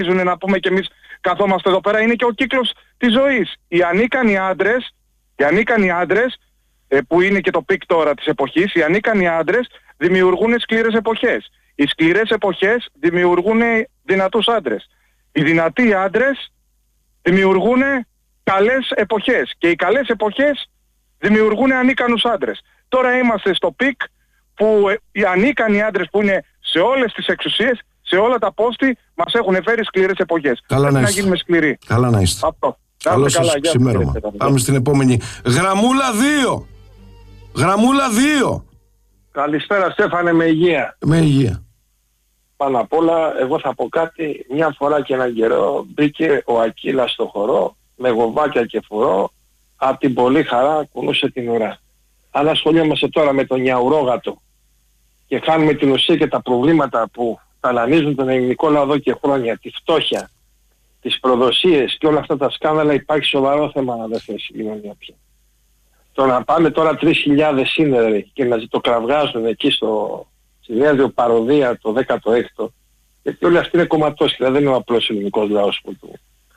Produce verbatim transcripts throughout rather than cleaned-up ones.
να πούμε κι εμείς καθόμαστε εδώ πέρα, είναι και ο κύκλος της ζωής. Οι ανίκανοι άντρες, οι ανίκανοι άντρες ε, που είναι και το πικ τώρα της εποχής, οι ανίκανοι άντρες δημιουργούν σκληρές εποχές. Οι σκληρές εποχές δημιουργούν δυνατούς άντρες. Οι δυνατοί άντρες δημιουργούν καλές εποχές. Και οι καλές εποχές δημιουργούν ανίκανους άντρες. Τώρα είμαστε στο πικ που οι ανίκανοι άντρες που είναι σε όλες τις εξουσίες, σε όλα τα πόστη, μας έχουν φέρει σκληρές εποχές. Καλά Πρέπει να να είστε. γίνουμε σκληροί. Καλά να είστε. Αυτό. Καλό Καλά, σας γεια σας, ξημέρωμα. κύριε. Πάμε στην επόμενη. Γραμμούλα δύο. Γραμμούλα δύο. Καλησπέρα Στέφανε, με υγεία. Με υγεία. Πάνω απ' όλα, εγώ θα πω κάτι. Μια φορά και έναν καιρό μπήκε ο Ακύλας στο χορό, με γοβάκια και φορό, απ' την πολύ χαρά κουνούσε την ουρά. Αν ασχολιόμαστε τώρα με τον Νιαουρόγατο και χάνουμε την ουσία και τα προβλήματα που ταλανίζουν τον ελληνικό λαό εδώ και χρόνια, τη φτώχεια, τις προδοσίες και όλα αυτά τα σκάνδαλα, υπάρχει σοβαρό θέμα να δεν θέσει η κοινωνία πια. Το να πάμε τώρα τρεις χιλιάδες σύνδεροι και να το κραυγάζουν εκεί στο, στη Νέα Παροδία το δέκατο έκτο, γιατί όλοι αυτοί είναι κομματόσκυλα, δεν είναι ο απλός ελληνικός λαός που του,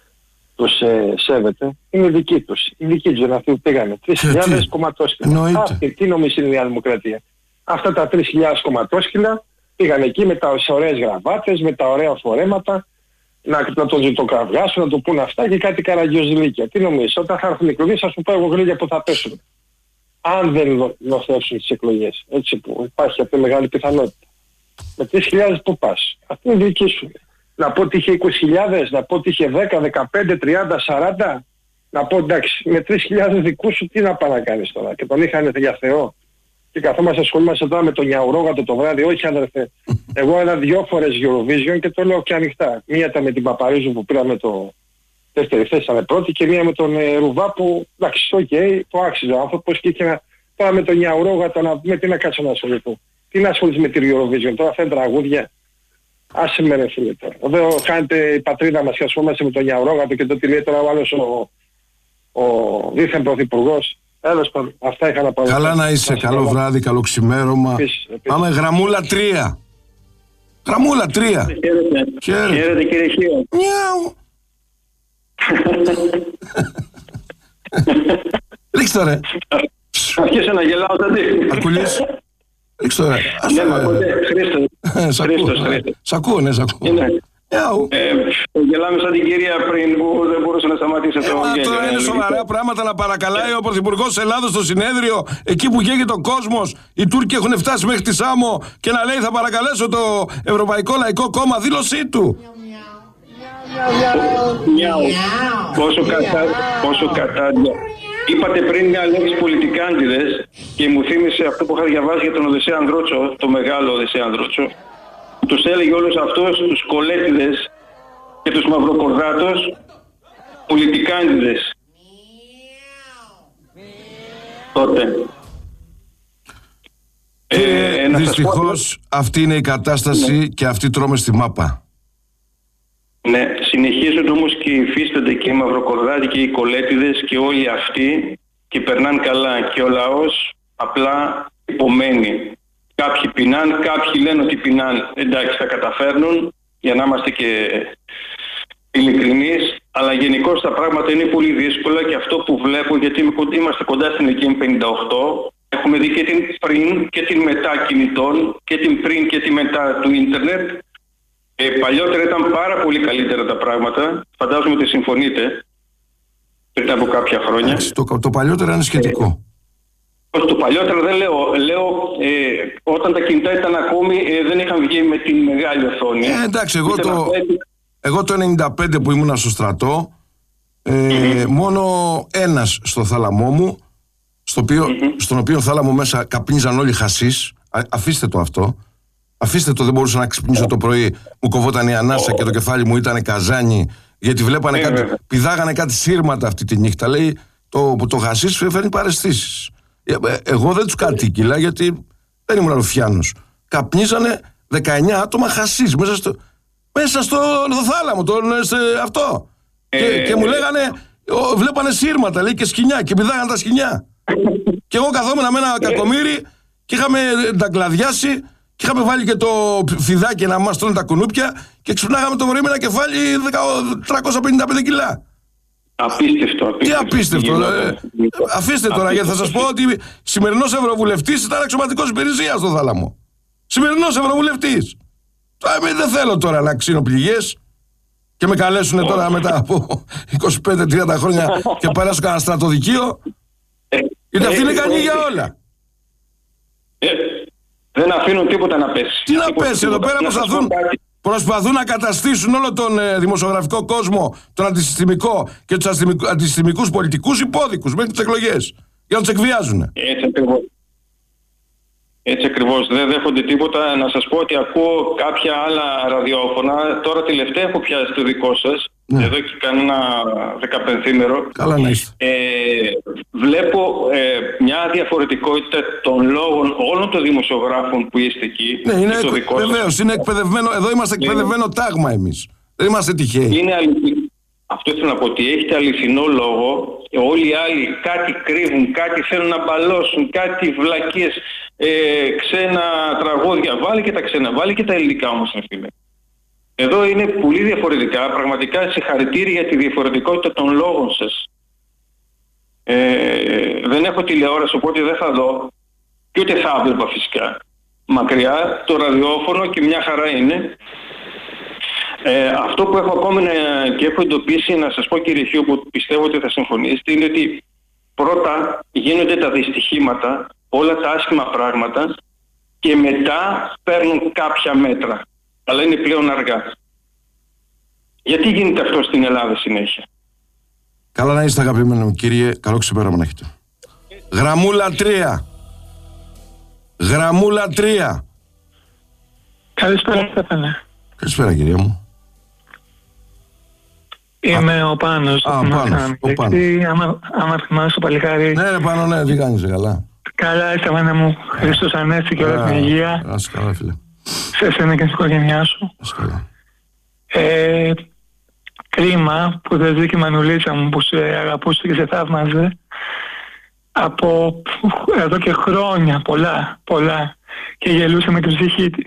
τους ε, σέβεται, είναι δική τους. Οι δικοί τους είναι αυτοί που πήγανε. τρεις χιλιάδες κομματόσκυλα. Αυτή, τι νομίζει η Νέα Δημοκρατία. Αυτά τα τρεις χιλιάδες κομματόσκυλα πήγαν εκεί με τα ωραίες γραβάτες, με τα ωραία φορέματα, να, να τον το κραυγάσουν, να το πούν αυτά και κάτι καραγκιόζηλίκια. Τι νομίζεις, όταν θα έρθουν οι εκλογές θα σου πω εγώ γρήγορα που θα πέσουν. Αν δεν νοθεύσουν τις εκλογές, έτσι που υπάρχει αυτή μεγάλη πιθανότητα. Με τρεις χιλιάδες που πας, αυτή είναι δική σου. Να πω ότι είχε είκοσι χιλιάδες, να πω ότι είχε δέκα, δεκαπέντε, τριάντα, σαράντα, να πω εντάξει, με τρεις χιλιάδες δικούς σου τι να πάει να κάνεις τώρα. Και τον είχαν για Θεό. Και καθόμαστε ασχολούμαστε τώρα με τον Νιαουρόγατο το βράδυ. Όχι αδερφέ, εγώ ένα δυο φορές Eurovision και το λέω και ανοιχτά. Μία ήταν με την Παπαρίζου που πήραμε το δεύτερη θέση, ήταν πρώτη, και μία με τον ε, Ρουβά που εντάξει, οκ, okay, το άξιζε ο άνθρωπος και είχε να τώρα με τον Νιαουρόγατο να πούμε τι να κάτσω να ασχοληθώ. Τι να ασχοληθείς με την Eurovision, τώρα θα είναι τραγούδια. Άσε με ρε φίλε τώρα. Εδώ κάνετε η πατρίδα μας και ασχολούμαστε με τον Νιαουρόγατο και το τι λέει τώρα ο άλλος ο, ο δίθεν πρωθυπουργός. Έλος, αυτά είχα να πω. Καλά να είσαι, καλό βράδυ, καλό ξημέρωμα. Επίσης, επίσης. Πάμε γραμμούλα τρία. Γραμμούλα τρία. Χαίρετε. Χαίρετε. Χαίρετε κύριε Χίο. Μιαου. Ρίξτε το ρε. Αρχίσα να γελάω τα τι. Ακουλείς. Ρίξτε το ρε. Ναι, μα ακούτε. Χρήστος. Χρήστος, Χρήστος. Σ' ακούω, ναι, σ' ακούω. Μιαου. Ε, γελάμε σαν την κυρία πριν που δεν μπορούσε να σταματήσει το Μα γέλιο. τώρα είναι σοβαρά πράγματα να παρακαλάει ο Πρωθυπουργός Ελλάδος στο συνέδριο, εκεί που καίγεται ο κόσμος. Οι Τούρκοι έχουν φτάσει μέχρι τη Σάμο και να λέει θα παρακαλέσω το Ευρωπαϊκό Λαϊκό Κόμμα, δήλωσή του. Πόσο κατά, πόσο κατάντια. Είπατε πριν μια λέξη πολιτικάντιδες και μου θύμισε αυτό που είχα διαβάσει για τον Οδυσσέα Ανδρότσο, το μεγάλο Οδυσσέα Ανδρότσο. Τους έλεγε όλους αυτούς τους κολέτιδες και τους μαυροκορδάτος πολιτικάντιδες. Τότε. Ε, ε, δυστυχώς πω... αυτή είναι η κατάσταση, ναι. Και αυτή τρώμε στη μάπα. Ναι, συνεχίζονται όμως και υφίστανται και οι μαυροκορδάτοι και οι κολέτιδες και όλοι αυτοί και περνάνε καλά και ο λαός απλά υπομένει. Κάποιοι πεινάν, κάποιοι λένε ότι πεινάν, εντάξει θα καταφέρνουν, για να είμαστε και ειλικρινείς, αλλά γενικώς τα πράγματα είναι πολύ δύσκολα και αυτό που βλέπω, γιατί είμαστε κοντά στην ηλικία πενήντα οκτώ, έχουμε δει και την πριν και την μετά κινητών και την πριν και τη μετά του ίντερνετ. Ε, παλιότερα ήταν πάρα πολύ καλύτερα τα πράγματα, φαντάζομαι ότι συμφωνείτε, πριν από κάποια χρόνια. Το, το παλιότερο είναι σχετικό. Ε, Το παλιότερο δεν λέω, λέω ε, όταν τα κινητά ήταν ακόμη ε, δεν είχαν βγει με την μεγάλη οθόνη. Ε, εντάξει, εγώ το, εγώ το ενενήντα πέντε που ήμουνα στο στρατό, ε, mm-hmm. μόνο ένας στο θάλαμό μου, στο οποίο, mm-hmm. στον οποίο θάλαμο μέσα καπνίζαν όλοι χασίς. Α, αφήστε το αυτό. Αφήστε το, δεν μπορούσα να ξυπνήσω το πρωί. Μου κοβόταν η ανάσα oh. και το κεφάλι μου ήταν καζάνι, γιατί βλέπανε mm-hmm. κάτι, πηδάγανε κάτι σύρματα αυτή τη νύχτα. Λέει, το, το χασίς φέρνει παραισθήσεις. Εγώ δεν τους κατοίκηλα γιατί δεν ήμουν ρουφιάνος. Καπνίζανε δεκαεννιά άτομα χασίς μέσα στο, μέσα στο θάλαμο, το, σε, αυτό. Ε, και, και μου λέγανε, ο, βλέπανε σύρματα, λέει, και σκοινιά και πηδάγανε τα σκοινιά. Και εγώ καθόμουν με ένα κακομοίρι και είχαμε τα κλαδιάσει Και είχαμε βάλει και το φιδάκι να μας τρώνε τα κουνούπια και ξυπνάγαμε το πρωί με ένα κεφάλι τριακόσια πενήντα πέντε κιλά. Απίστευτο, απίστευτο. Τι απίστευτο. Ε, αφήστε τώρα, γιατί θα σας πω ότι σημερινός ευρωβουλευτής ήταν αξιωματικός υπηρεσίας στο Θάλαμο. Σημερινός ευρωβουλευτής. Τώρα, δεν θέλω τώρα να ξύνω πληγές και με καλέσουν τώρα μετά από είκοσι πέντε τριάντα χρόνια και περάσω κανένα στρατοδικείο. Γιατί αυτή είναι ικανή για όλα. Δεν αφήνουν τίποτα να πέσει. Τι να πέσει, εδώ πέρα προσπαθούν, προσπαθούν να καταστήσουν όλο τον ε, δημοσιογραφικό κόσμο, τον αντισυστημικό και τους αντισυστημικούς πολιτικούς υπόδικους μέχρι τις εκλογές. Για να τους εκβιάζουν. Έτσι ακριβώς. Έτσι ακριβώς. Δεν δέχονται τίποτα. Να σας πω ότι ακούω κάποια άλλα ραδιόφωνα. Τώρα τελευταία έχω πιάσει το δικό σας. Ναι. Εδώ και κανένα δεκαπενθήμερο. Καλά να είστε. Ε, βλέπω ε, μια διαφορετικότητα των λόγων όλων των δημοσιογράφων που είστε εκεί. Ναι, είναι εκ, βεβαίως, είναι εκπαιδευμένο. Εδώ είμαστε εκπαιδευμένο είναι, τάγμα εμείς. Δεν είμαστε τυχαίοι. Είναι αληθινό. Αυτό θέλω να πω, ότι έχετε αληθινό λόγο. Όλοι οι άλλοι κάτι κρύβουν, κάτι θέλουν να μπαλώσουν, κάτι βλακίες, ε, ξένα τραγούδια. Βάλει και τα ξένα, βάλει και τα ελληνικά όμως, φίλε. Εδώ είναι πολύ διαφορετικά. Πραγματικά συγχαρητήρια για τη διαφορετικότητα των λόγων σας. Ε, δεν έχω τηλεόραση, οπότε δεν θα δω. Και ούτε θα έβλεπα φυσικά. Μακριά το ραδιόφωνο και μια χαρά είναι. Ε, αυτό που έχω ακόμη να, και έχω εντοπίσει, να σας πω, κύριε Χιού, που πιστεύω ότι θα συμφωνήσετε, είναι ότι πρώτα γίνονται τα δυστυχήματα, όλα τα άσχημα πράγματα και μετά παίρνουν κάποια μέτρα. Αλλά είναι πλέον αργά. Γιατί γίνεται αυτό στην Ελλάδα συνέχεια? Καλά να είστε, αγαπημένοι μου κύριε. Καλό ξημέρωμα να έχετε. Γραμμούλα τρία. Γραμμούλα τρία. Καλησπέρα, Στέφανε. Καλησπέρα, κυρία μου. Είμαι Α, ο Πάνος. Α, ο Πάνος. Ο Πάνος. Άμα, άμα θυμάσαι το παλικάρι. Ναι, ρε Πάνο, ναι, τι κάνεις, καλά. Καλά, Στέφανε μου. Χριστός Ανέστη και όλα την υγεία. Ας καλά, φίλε. Σε εσένα και στην οικογένειά σου. Ας καλά. Ε, κρίμα που δεν ζει και η Μανουλίτσα μου που σε αγαπούσε και σε θαύμαζε από εδώ και χρόνια, πολλά, πολλά, και γελούσε με την ψυχή της.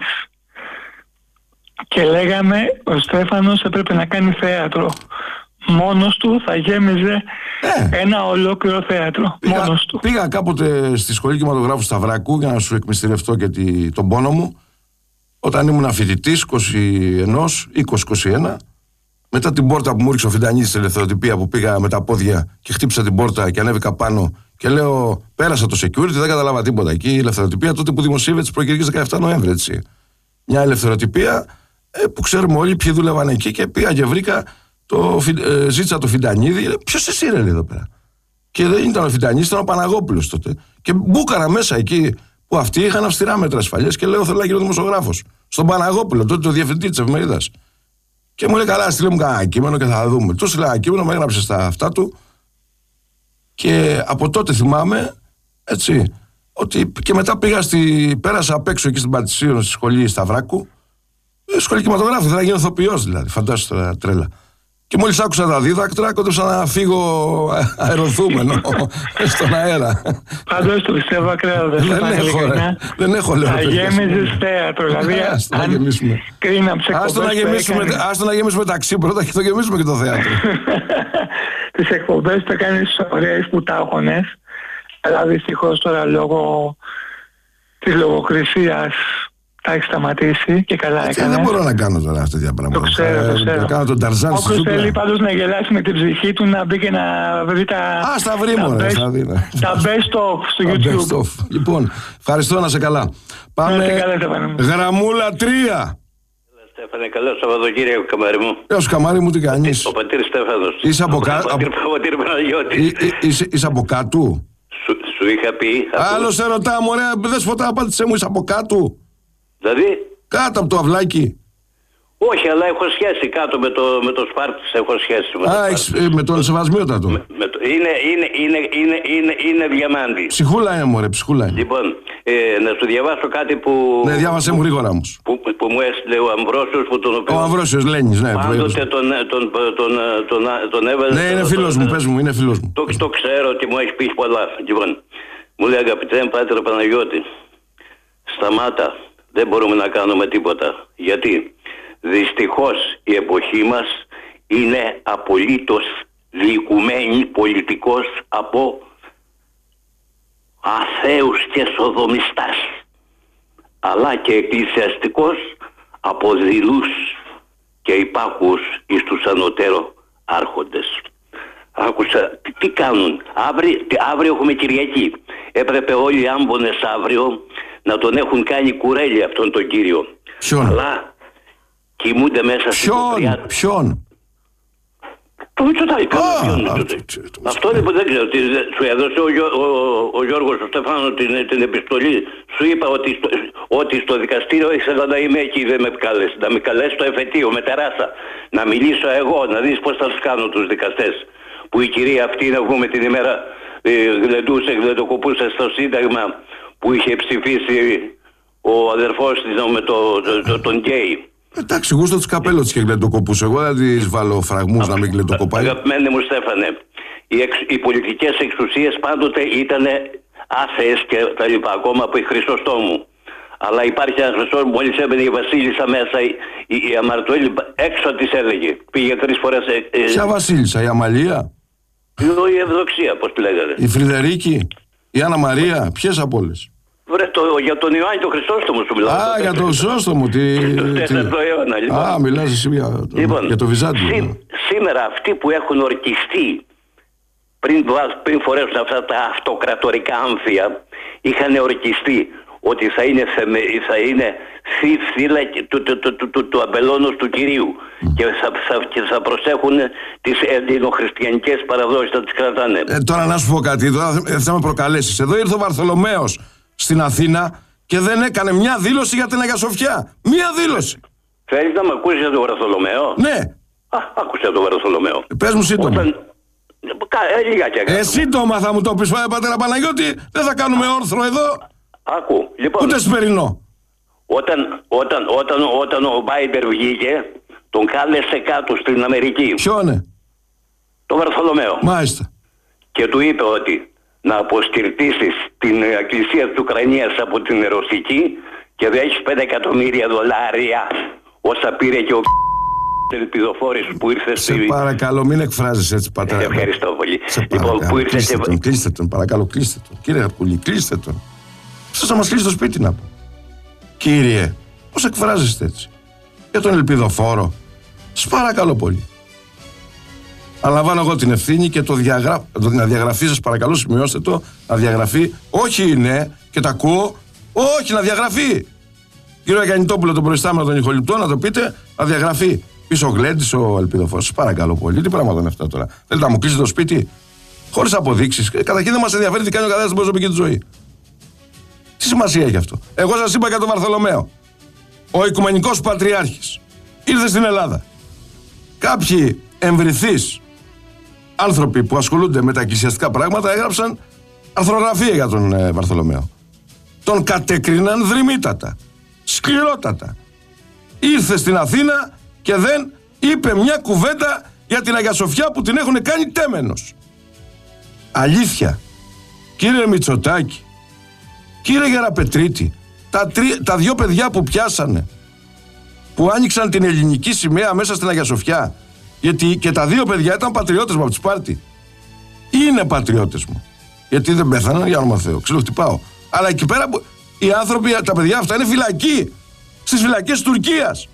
Και λέγαμε ο Στέφανος έπρεπε να κάνει θέατρο. Μόνος του θα γέμιζε ε, ένα ολόκληρο θέατρο. Πήγα, μόνος του. Πήγα κάποτε στη Σχολή Κινηματογράφου Σταυράκου για να σου εκμυστηρευτώ και τη, τον πόνο μου. Όταν ήμουν φοιτητής, είκοσι ένα, είκοσι είκοσι ένα, μετά την πόρτα που μου ρίξε ο Φιντανίδης στην ελευθεροτυπία, που πήγα με τα πόδια και χτύπησα την πόρτα και ανέβηκα πάνω και λέω, πέρασα το security, δεν καταλάβα τίποτα. Εκεί η ελευθεροτυπία, τότε που δημοσίευε τις προεκρικής δεκαεφτά Νοέμβρη, έτσι. Μια ελευθεροτυπία ε, που ξέρουμε όλοι ποιοι δούλευαν εκεί, και πήγα και βρήκα, το, ε, ζήτησα το Φιντανίδη. Ποιος εσύ ρε, λέει, εδώ πέρα? Και δεν ήταν ο Φιντανίδης, ήταν ο Παναγόπουλος τότε. Και μπούκαρα μέσα εκεί που αυτοί είχαν αυστηρά μέτρα ασφαλείας και λέω, θέλω να γίνω δημοσιογράφος. Στον Παναγόπουλο, τότε το διευθυντή της εφημερίδας. Και μου λέει, καλά, στείλε μου κανένα κείμενο και θα δούμε. Του στείλε ένα κείμενο, με έγραψε στα αυτά του. Και από τότε θυμάμαι, έτσι, ότι και μετά πήγα στη, πέρασα απ' έξω εκεί στην Πατησίων, στη σχολή Σταυράκου. Σχολή κινηματογράφου, θέλω να γίνω ηθοποιός δηλαδή, φαντάσου τώρα, τρέλα. Και μόλις άκουσα τα δίδακτρα, κόντεψα να φύγω αεροθούμενο στον αέρα. Πάντως το πιστεύω ακραίο. Δεν έχω, ρε. Δεν έχω, λέω. Θα γέμιζες θέατρο, δηλαδή. Άστο να γεμίσουμε. Άστο να γεμίσουμε ταξί πρώτα και το γεμίσουμε και το θέατρο. Τις εκπομπές θα κάνεις ωραίες πουτάχονες, αλλά δυστυχώς τώρα λόγω της λογοκρισίας τα έχει σταματήσει και καλά έκανε. Και δεν μπορώ να κάνω τώρα αυτά τα πράγματα. Το ξέρω, το ξέρω. Να κάνω τον Ταρζάν στη Όποιος θέλει πάντως να γελάσει με την ψυχή του, να μπει και να βρει τα... Α, στα βρει μόνο. Τα best of στο YouTube. Best of. Λοιπόν, ευχαριστώ, να σε καλά. Πάμε γραμμούλα τρία. Στέφανε, καλό Σαββατοκύριακο, καμάρι μου. Έως καμάρι μου, τι κάνεις? Ο πατήρ Στέφανος. Είσαι από κάτω. Ο πατήρ Παναγιώτη. Είσαι από κάτω. Σου είχα πει. Άλλο σε ρωτάω, ωραία, δεν σφωτά, απάντησέ μου, είσαι από κάτω. Δηλαδή. Κάτω από το αυλάκι. Όχι, αλλά έχω σχέση κάτω με το, με το Σπάρτης, έχω σχέση με το Α, έχεις, με τον Σεβασμιότατο. Με, με το, είναι, είναι, είναι, είναι, είναι, είναι διαμάντη. Ψυχούλα είναι, μωρέ, ψυχούλα είναι. Λοιπόν, ε, να σου διαβάσω κάτι που... Ναι, διάβασέ μου γρήγορα όμως. Που, που, που μου έστειλε ο Αμβρόσιος, που τον οποίο... Ο Αμβρόσιος Λένης, ναι. Πάντοτε τον, τον, τον, τον, τον, τον έβαζε... Ναι, είναι φίλος μου, πες μου, είναι φίλος μου. Το, το ξέρω ότι μου έχει πει πολλά. Λοιπόν, μου λέει, αγαπητέ Πάτρε Παναγιώτη, σταμάτα. δεν μπορούμε να κάνουμε τίποτα. Γιατί δυστυχώς η εποχή μας είναι απολύτως λυκουμένη πολιτικός από αθέους και σοδομιστάς, αλλά και εκκλησιαστικός από δειλούς και υπάκουους εις τους ανωτέρω άρχοντες. Άκουσα τι, τι κάνουν. Αύριο, τι, αύριο έχουμε Κυριακή. Έπρεπε όλοι οι άμπονες αύριο να τον έχουν κάνει κουρέλι αυτόν τον κύριο. Ποιον? Αλλά κοιμούνται μέσα στην Ποιον? Ποιον? Το Μητσοτάκη. Αυτό λοιπόν δεν ξέρω. Σου έδωσε ο, ο, ο Γιώργος ο Στεφάνο την, την επιστολή. Σου είπα ότι στο, ότι στο δικαστήριο ήθελα να είμαι εκεί, δεν με καλέσει. Να με καλέσει στο εφετείο με τεράσα. Να μιλήσω εγώ, να δεις πώς θα τους κάνω τους δικαστές. Που η κυρία αυτή, να βγούμε την ημέρα, ε, γλεντούσε, γλεντοκοπούσε στο Σύνταγμα που είχε ψηφίσει ο αδερφός της με το, το, το, τον γκέι. Εντάξει, εγώ στο καπέλο της και γλεντοκοπούσε. Εγώ δεν της βάλω φραγμούς να μην γλεντοκοπάει. Αγαπημένοι μου Στέφανε, οι, εξ, οι πολιτικές εξουσίες πάντοτε ήταν άθεες και τα λοιπά, ακόμα από η Χρυσοστόμου. Αλλά υπάρχει ένας Χρυσός, μόλις έμπαινε η Βασίλισσα μέσα, η, η, η Αμαρτωέλη έξω της έλεγε. Πήγε τρεις φορές... Ε, Ποια Βασίλισσα, η Αμαλία? Η Ευδοξία, πώς τη λέγανε. Η Φρυδερίκη, η Άννα Μαρία, ποιες από όλες? Βρε, το, για τον Ιωάννη τον Χρυσόστομο σου μιλάω. Α, για τον Χρυσόστομο. Τι... αιώνα, λοιπόν. Α, μιλάς εσύ για, λοιπόν, για το Βυζάντιο. Σή, σήμερα αυτοί που έχουν ορκιστεί πριν, πριν φορέσουν αυτά τα αυτοκρατορικά άμφια, είχαν ορκιστεί ότι θα είναι, θα είναι θύλα του, του, του, του, του, του αμπελώνος του Κυρίου mm. και, θα, θα, και θα προσέχουν τις ελληνοχριστιανικές παραδόσεις, θα τις κρατάνε. Ε, τώρα να σου πω κάτι, τώρα θα, θα με προκαλέσεις. Εδώ ήρθε ο Βαρθολομαίος στην Αθήνα και δεν έκανε μια δήλωση για την Αγία Σοφιά. Μια δήλωση. Θέλεις να με ακούσεις για τον Βαρθολομαίο? Ναι. Α, άκουσα τον Βαρθολομαίο. Ε, πες μου σύντομα. Όταν... Ε, λιγάκι, ε, σύντομα θα μου το πεις, πατέρα Παναγιώτη. Δεν θα κάνουμε όρθρο εδώ. Άκου, λοιπόν. Ούτε σπερινό. Όταν, όταν, όταν, όταν ο Μπάιντερ βγήκε, τον κάλεσε κάτω στην Αμερική. Ποιόνε? Τον Βαρθολομαίο. Μάλιστα. Και του είπε ότι να αποστηρτήσεις την εκκλησία της Ουκρανίας από την Ρωσική και δεν έχεις πέντε εκατομμύρια δολάρια όσα πήρε και ο Ελπιδοφόρης που ήρθε σε στη... παρακαλώ, μην εκφράζεις έτσι, πατέρα. Ε, ευχαριστώ πολύ. Σε λοιπόν, παρακαλώ, που ήρθε κλείστε και... τον, κλείστε τον, παρακαλώ, κλείστε τον. Κύριε Πουλή, κλείστε τον. Αυτός θα μας κλείσει το σπίτι να πω. Κύριε, πώς εκφράζεστε έτσι? Για τον Ελπιδοφόρο. Σας παρακαλώ πολύ. Αναλαμβάνω εγώ την ευθύνη και το διαγρα... να διαγραφεί, σας παρακαλώ, σημειώστε το, να διαγραφεί. Όχι είναι, και τα ακούω, όχι, να διαγραφεί. Κύριο Αγιαννητόπουλο, τον προϊστάμενο των ηχοληπτών, να το πείτε, να διαγραφεί. Πίσω ο Γλέντης, ο Ελπιδοφόρος. Σας παρακαλώ πολύ. Τι πράγματα είναι αυτά τώρα? Θέλετε να μου κλείσετε το σπίτι? Χωρίς αποδείξεις. Καταρχήν δεν μας ενδιαφέρει τι κάνει ο καθένας στην προσωπική του ζωή. Τι σημασία έχει αυτό? Εγώ σας είπα για τον Βαρθολομαίο. Ο Οικουμενικός Πατριάρχης ήρθε στην Ελλάδα. Κάποιοι εμβριθείς άνθρωποι που ασχολούνται με τα εκκλησιαστικά πράγματα έγραψαν αρθρογραφία για τον ε, Βαρθολομαίο. Τον κατέκριναν δρυμύτατα, σκληρότατα. Ήρθε στην Αθήνα και δεν είπε μια κουβέντα για την Αγία Σοφιά που την έχουν κάνει τέμενος. Αλήθεια. Κύριε Μητσοτάκη, κύριε Γεραπετρίτη, τα, τρι, τα δυο παιδιά που πιάσανε, που άνοιξαν την ελληνική σημαία μέσα στην Αγία Σοφιά, γιατί και τα δύο παιδιά ήταν πατριώτες μου από τη Σπάρτη. Είναι πατριώτες μου. Γιατί δεν πέθαναν, για όνομα Θεού. Ξυλοχτυπάω. Αλλά εκεί πέρα που οι άνθρωποι, τα παιδιά αυτά είναι φυλακοί. Στις φυλακές της Τουρκίας.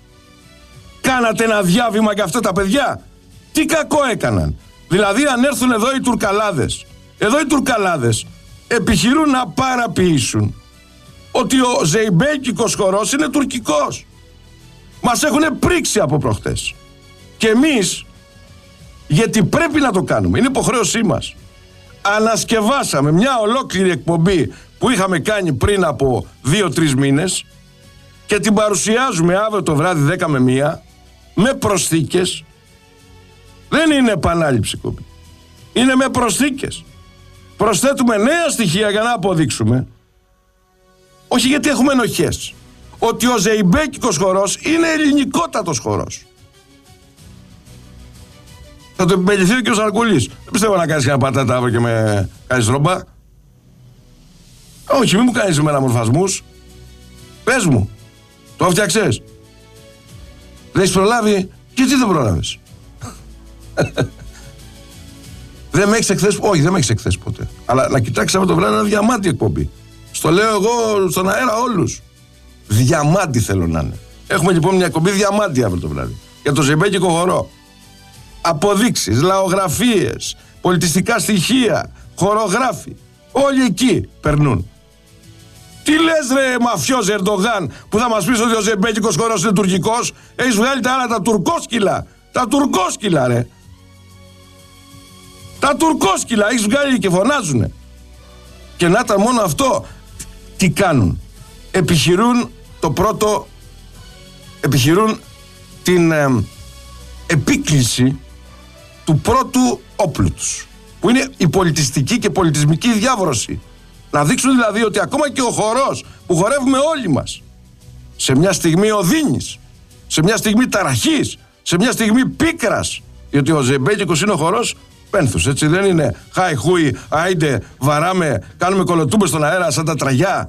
Κάνατε ένα διάβημα για αυτά τα παιδιά? Τι κακό έκαναν? Δηλαδή, αν έρθουν εδώ οι Τουρκαλάδες, εδώ οι Τουρκαλάδες επιχειρούν να παραποιήσουν ότι ο Ζεϊμπέκικος χορός είναι τουρκικός. Μας έχουν πρίξει από προχτές. Και εμείς, γιατί πρέπει να το κάνουμε, είναι υποχρέωσή μας, ανασκευάσαμε μια ολόκληρη εκπομπή που είχαμε κάνει πριν από δύο τρεις μήνες και την παρουσιάζουμε αύριο το βράδυ δέκα με μία με προσθήκες. Δεν είναι επανάληψη κομπή. Είναι με προσθήκες. Προσθέτουμε νέα στοιχεία για να αποδείξουμε, όχι γιατί έχουμε ενοχές, ότι ο Ζεϊμπέκικος χορός είναι ελληνικότατος χορός. Θα το επιμεληθεί ο κ. Σαρκουλής. Δεν πιστεύω να κάνεις μια πατάτα αύριο και με κάνεις ρόμπα. Όχι, μην μου κάνεις εμένα μορφασμούς. Πες μου, Το έφτιαξες? Δεν έχεις προλάβει? Γιατί δεν προλάβες? Δεν με έχεις εκθέσει? Όχι, δεν με έχεις εκθέσει ποτέ. Αλλά να κοιτάξεις αυτό το βράδυ, ένα διαμάτι εκπομπή. Στο λέω εγώ στον αέρα όλους. Διαμάτι θέλω να είναι. Έχουμε λοιπόν μια εκπομπή διαμάτι αύριο το βράδυ. Για το ζεμπέκικο χορό. Αποδείξεις, λαογραφίες, πολιτιστικά στοιχεία, χορογράφοι. Όλοι εκεί περνούν. Τι λες ρε μαφιός Ερντογάν που θα μας πεις ότι ο ζεμπέκικος χορός είναι τουρκικός? Έχεις βγάλει τα άλλα τα τουρκόσκυλα. Τα τουρκόσκυλα ρε. Τα τουρκόσκυλα έχεις βγάλει και φωνάζουνε. Και να ήταν μόνο αυτό. Τι κάνουν? Επιχειρούν το πρώτο, επιχειρούν την ε, επίκληση του πρώτου όπλου τους, που είναι η πολιτιστική και πολιτισμική διάβρωση. Να δείξουν δηλαδή ότι ακόμα και ο χορός που χορεύουμε όλοι μας, σε μια στιγμή οδύνης, σε μια στιγμή ταραχής, σε μια στιγμή πίκρας, γιατί ο ζεμπέκικος είναι ο χορός πένθους, έτσι δεν είναι χάι χούι, άιντε, βαράμε, κάνουμε κολοτούμπες στον αέρα σαν τα τραγιά.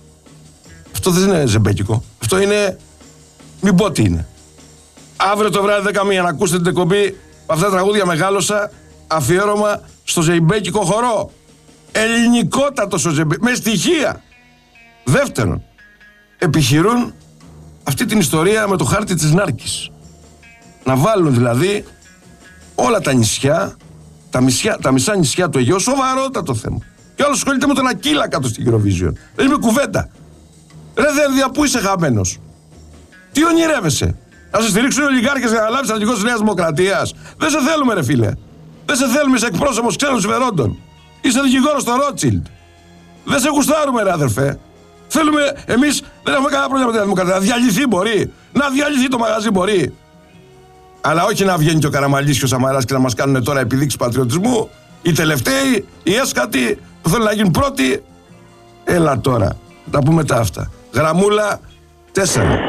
Αυτό δεν είναι ζεμπέκικο. Αυτό είναι, μην πω τι είναι. Αύριο το βράδυ δέκα και μία να ακούσετε την εκπομπή. Αυτά τα τραγούδια μεγάλωσα, αφιέρωμα στο ζεμπέκικο χορό. Ελληνικότατος ο ζεμπέκικος, με στοιχεία. Δεύτερον, επιχειρούν αυτή την ιστορία με το χάρτη της Νάρκης. Να βάλουν δηλαδή όλα τα νησιά, τα, μισιά, τα μισά νησιά του Αιγαίου, σοβαρότατο θέμα. Και όλος ασχολείται με τον Ακύλα κάτω στην Eurovision. Δεν είμαι κουβέντα. Ρε Δένδια, πού είσαι χαμένος? Τι ονειρεύεσαι? Να σε στηρίξουν οι ολιγάρχες για να λάβεις στρατηγός της Νέας Δημοκρατίας? Δεν σε θέλουμε ρε φίλε. Δεν σε θέλουμε, είσαι εκπρόσωπος ξένων συμφερόντων. Είσαι δικηγόρος στο Ρότσιλντ. Δεν σε γουστάρουμε ρε αδερφέ. Θέλουμε, εμείς δεν έχουμε κανένα πρόβλημα με τη Δημοκρατία. Να διαλυθεί μπορεί. Να διαλυθεί το μαγαζί μπορεί. Αλλά όχι να βγαίνει και ο Καραμανλής και ο Σαμαράς και να μας κάνουν τώρα επιδείξεις πατριωτισμού. Οι τελευταίοι, οι έσκατοι που θέλουν να γίνουν πρώτοι. Έλα τώρα. Τα πούμε τα αυτά. Γραμμούλα τέσσερα.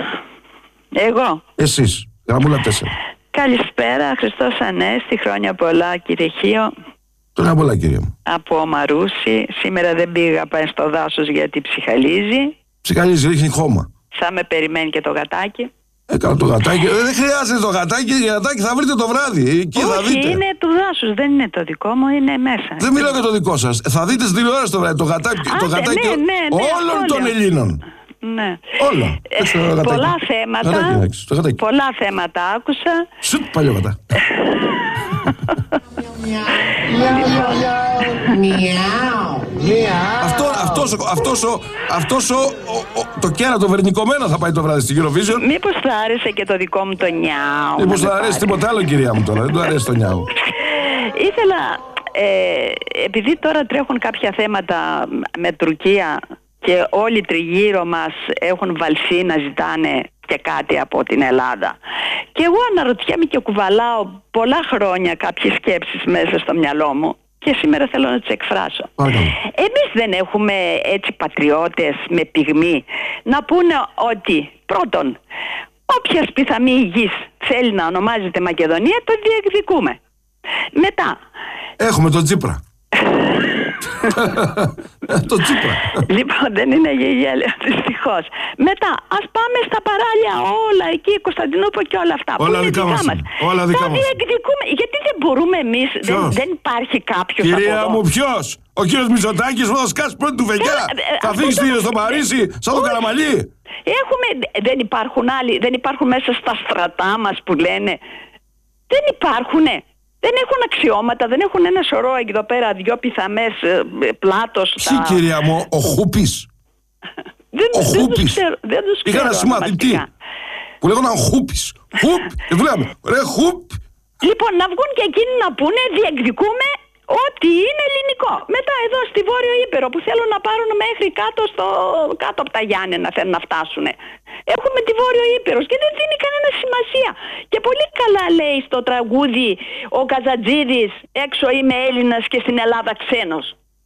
Εγώ. Εσείς. Γραμμούλα τέσσερα. Καλησπέρα, Χριστός Ανέστη, χρόνια πολλά κύριε Χίο. Χρόνια πολλά κύριε μου. Από Μαρούση, σήμερα δεν πήγα πάει στο δάσος γιατί ψυχαλίζει. Ψυχαλίζει, ρίχνει χώμα. Θα με περιμένει και το γατάκι. Έκανα το γατάκι. Δεν χρειάζεται το γατάκι, το γατάκι θα βρείτε το βράδυ. Εκεί όχι, θα δείτε. Είναι του δάσους, δεν είναι το δικό μου, είναι μέσα. Δεν μιλάω για το δικό σας. Θα δείτε στην τηλεόραση το βράδυ. Το γατάκι, Α, το γατάκι ναι, ναι, ναι, όλων των Ελλήνων. Ναι. Όλα. Ε, πολλά θέματα. Γατάκι, το γατάκι. Πολλά θέματα άκουσα. Σουτ, παλιό γατά. Αυτό, αυτός, αυτός, αυτός το κέρατο βερνικωμένο θα πάει το βράδυ στην Eurovision. Μήπως θα άρεσε και το δικό μου το νιάου? Μήπως θα αρέσει τίποτα άλλο κυρία μου τώρα? Δεν του αρέσει το νιάου. Ήθελα, ε, επειδή τώρα τρέχουν κάποια θέματα με Τουρκία και όλοι τριγύρω μας έχουν βαλσί να ζητάνε και κάτι από την Ελλάδα. Και εγώ αναρωτιέμαι και κουβαλάω πολλά χρόνια κάποιες σκέψεις μέσα στο μυαλό μου και σήμερα θέλω να τις εκφράσω. Παρακαλώ. Εμείς δεν έχουμε έτσι πατριώτες με πυγμή να πούνε ότι πρώτον, όποια σπιθαμή γης θέλει να ονομάζεται Μακεδονία το διεκδικούμε. Μετά έχουμε τον Τσίπρα. Το Τσίπρα. Λοιπόν, δεν είναι γέλιο, δυστυχώς. Μετά, ας πάμε στα παράλια όλα εκεί, Κωνσταντινούπολη και όλα αυτά. Όλα δικά μας. Όλα δικά μας. Διεκδικούμε. Γιατί δεν μπορούμε εμείς, δεν, δεν υπάρχει κάποιος από εδώ. Κυρία μου, ποιος? Ο κύριος Μητσοτάκης που θα σκάσει πρώτη του βεγιά. Θα φύγει στο Παρίσι, σαν τον Καραμανλή. Έχουμε, δεν υπάρχουν άλλοι, δεν υπάρχουν μέσα στα στρατά μας που λένε. Δεν υπάρχουνε. Δεν έχουν αξιώματα, δεν έχουν ένα σωρό εδώ πέρα, δυο πιθαμές πλάτος. Ποιοι τα... κυρία μου, ο Χούπης. δεν, ο δεν Χούπης. Τους ξέρω, δεν τους είχα ένα συμμαθητή που λέγονταν Χούπης. Χούπ, και του λέγαμε, ρε Χούπ. Λοιπόν, να βγουν και εκείνοι να πούνε, διεκδικούμε ό,τι είναι ελληνικό. Μετά εδώ στη Βόρειο Ήπειρο που θέλουν να πάρουν μέχρι κάτω, στο, κάτω από τα Γιάννενα θέλουν να φτάσουν. Έχουμε τη Βόρειο Ήπειρος και δεν δίνει κανένα σημασία. Και πολύ καλά λέει στο τραγούδι ο Καζατζίδης, έξω είμαι Έλληνας και στην Ελλάδα ξένος.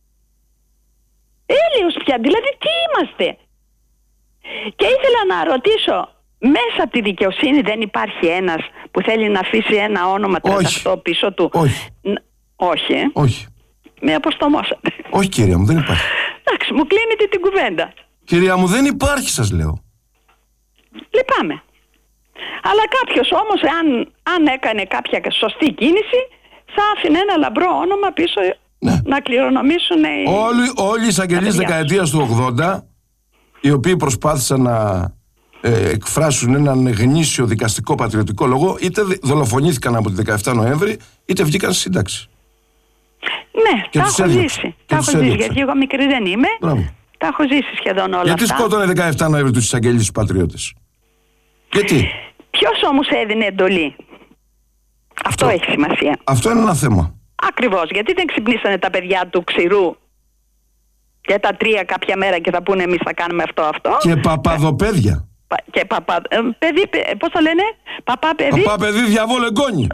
Έλεος πια, δηλαδή τι είμαστε? Και ήθελα να ρωτήσω, μέσα από τη δικαιοσύνη δεν υπάρχει ένας που θέλει να αφήσει ένα όνομα τριάντα οκτώ πίσω του? Όχι. Όχι, ε? Όχι. Με αποστομώσατε. Όχι κυρία μου, δεν υπάρχει. Εντάξει, μου κλείνετε την κουβέντα. Κυρία μου, δεν υπάρχει σας λέω. Λυπάμαι. Αλλά κάποιος όμως αν, αν έκανε κάποια σωστή κίνηση θα άφηνε ένα λαμπρό όνομα πίσω, ναι, να κληρονομήσουν οι... Όλοι, όλοι οι εισαγγελείς δεκαετίας του ογδόντα, οι οποίοι προσπάθησαν να ε, εκφράσουν έναν γνήσιο δικαστικό πατριωτικό λόγο, είτε δολοφονήθηκαν από τη δεκαεφτά Νοέμβρη, είτε βγήκαν σύνταξη. Ναι, και τα έχω ζήσει. Τα έχω ζήσει, γιατί εγώ μικρή δεν είμαι. Μπράβο. Τα έχω ζήσει σχεδόν όλα γιατί αυτά. Γιατί σκότωνε δεκαεφτά Νοέμβρη τους εισαγγελείς τους πατριώτες? Γιατί? Ποιος όμως έδινε εντολή? Αυτό, Αυτό έχει σημασία. Αυτό είναι ένα θέμα. Ακριβώς. Γιατί δεν ξυπνήσανε τα παιδιά του Ξηρού και τα τρία κάποια μέρα και θα πούνε εμείς θα κάνουμε αυτό αυτό? Και παπαδοπαίδια. Και παπα... Ε, παιδί, πώς το λένε? Παπά παιδί. Παπά παιδί διαβόλο εγγόνι.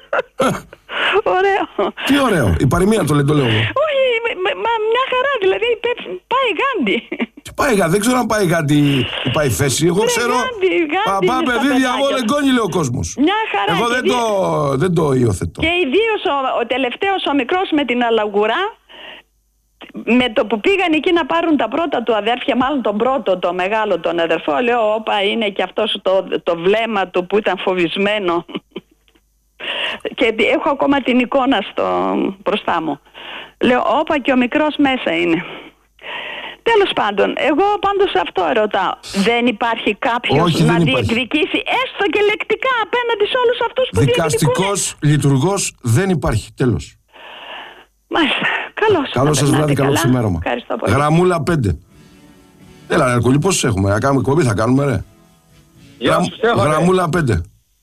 Ωραίο. Τι ωραίο. Η παροιμία το λέει, το λέω. Όχι, μα μια χαρά, δηλαδή πάει Γάντι. Τι πάει Γάντι? Δεν ξέρω αν πάει Γάντι ή πάει Φέση. Εγώ ξέρω. Παπά παιδί διαβόλο εγγόνι, λέει ο κόσμος. Μια χαρά. Εγώ δεν το, δεν το υιοθετώ. Και ιδίως ο, ο τελευταίος, ο μικρός με την αλαγουρά, με το που πήγαν εκεί να πάρουν τα πρώτα του αδέρφια, μάλλον τον πρώτο, το μεγάλο τον αδερφό, λέω όπα, είναι και αυτός το, το βλέμμα του που ήταν φοβισμένο. Και έχω ακόμα την εικόνα στο, μπροστά μου. Λέω όπα, και ο μικρός μέσα είναι. Τέλος πάντων, εγώ πάντως αυτό ρωτάω. Δεν υπάρχει κάποιος Όχι, να δεν διεκδικήσει υπάρχει. έστω και λεκτικά απέναντι σε όλους αυτούς που δικαστικός λειτουργός δεν υπάρχει. Τέλος. Μάλιστα. Καλώς. Καλό σας βράδυ, καλό ξημέρωμα. Γραμμούλα πέντε. Έλα ρε Αρκούλη, πόσους έχουμε? Να κάνουμε εκπομπή, θα κάνουμε ρε. Γεια σου Στέφανε. Γραμμούλα πέντε.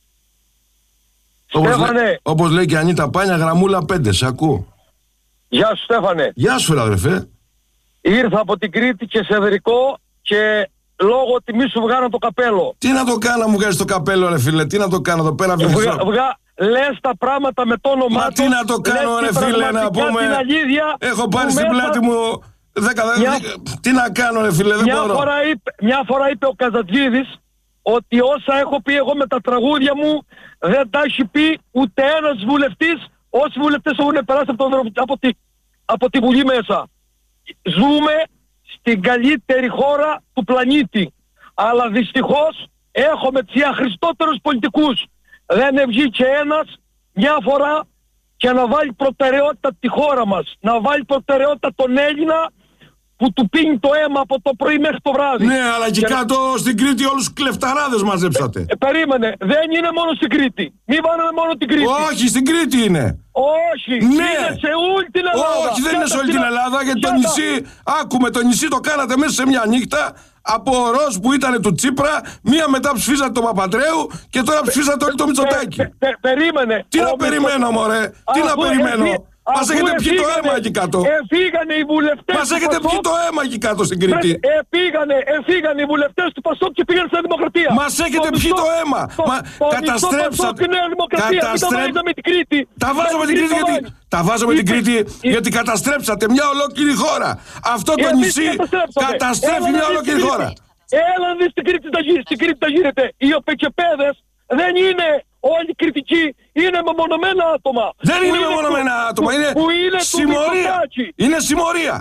Όπως, λέ, όπως λέει και η Ανίτα Πάνια, γραμμούλα πέντε, σε ακούω. Γεια σου Στέφανε. Γεια σου ρε αδερφέ. Ήρθα από την Κρήτη και σε Εδρικό και λόγω τιμής σου βγάνα το καπέλο. Τι να το κάνω, μου βγάζεις το καπέλο ρε φίλε, τι να το κάνω εδώ πέρα? Βγα, βγα, λες τα πράγματα με το όνομά του. Μα τι να το κάνω ρε φίλε, να πούμε. Έχω πάρει στην πλάτη μου δέκα, μια... Τι να κάνω ρε φίλε, δεν μια μπορώ. Φορά είπε, μια φορά είπε ο Καζατζίδης ότι όσα έχω πει εγώ με τα τραγούδια μου δεν τα έχει πει ούτε ένας βουλευτής. Όσοι βουλευτές έχουν περάσει από, το, από, τη, από τη Βουλή μέσα. Ζούμε στην καλύτερη χώρα του πλανήτη. Αλλά δυστυχώς έχουμε τους αχρηστότερους πολιτικούς. Δεν βγει και ένας μια φορά και να βάλει προτεραιότητα τη χώρα μας. Να βάλει προτεραιότητα τον Έλληνα που του πίνει το αίμα από το πρωί μέχρι το βράδυ. Ναι, αλλά και, και κάτω να... στην Κρήτη όλους τους κλεφταράδες μαζέψατε. Ε, περίμενε, δεν είναι μόνο στην Κρήτη. Μην βάλουμε μόνο την Κρήτη. Όχι, στην Κρήτη είναι. Όχι, ναι. Είναι σε όλη την Ελλάδα. Όχι, δεν είναι σε όλη την Ελλάδα, γιατί το νησί, άκουμε, το νησί το κάνατε μέσα σε μια νύχτα. Από ο Ροζ που ήταν του Τσίπρα, μία μετά ψηφίσατε τον Παπαντρέου και τώρα ψηφίσατε όλοι το Μητσοτάκη. Πε, πε, περίμενε. Τι να περιμένω, μωρέ, τι να περιμένω. Μας έχετε πιει το αίμα εκεί κάτω. Εφήγανε οι βουλευτές. Μας έχετε πιει το αίμα εκεί κάτω στην Κρήτη. Εφήγανε, εφήγανε οι βουλευτές του Πασόκ και πήγαν στην Δημοκρατία. Μας έχετε πιει το αίμα. Καταστρέψατε. Καταστρέψατε την Κρήτη. Τα βάζω με την Κρήτη γιατί. Τα βάζω με την Κρήτη γιατί καταστρέψατε μια ολόκληρη χώρα. Αυτό το νησί καταστρέφει μια ολόκληρη χώρα. Έλα δεις στην Κρήτη τα γίνεται. Οι οπεκεπέδες δεν είναι όλοι κριτικοί, είναι μεμονωμένα άτομα. Δεν είναι μεμονωμένα άτομα, είναι, είναι συμμορία. Είναι συμμορία.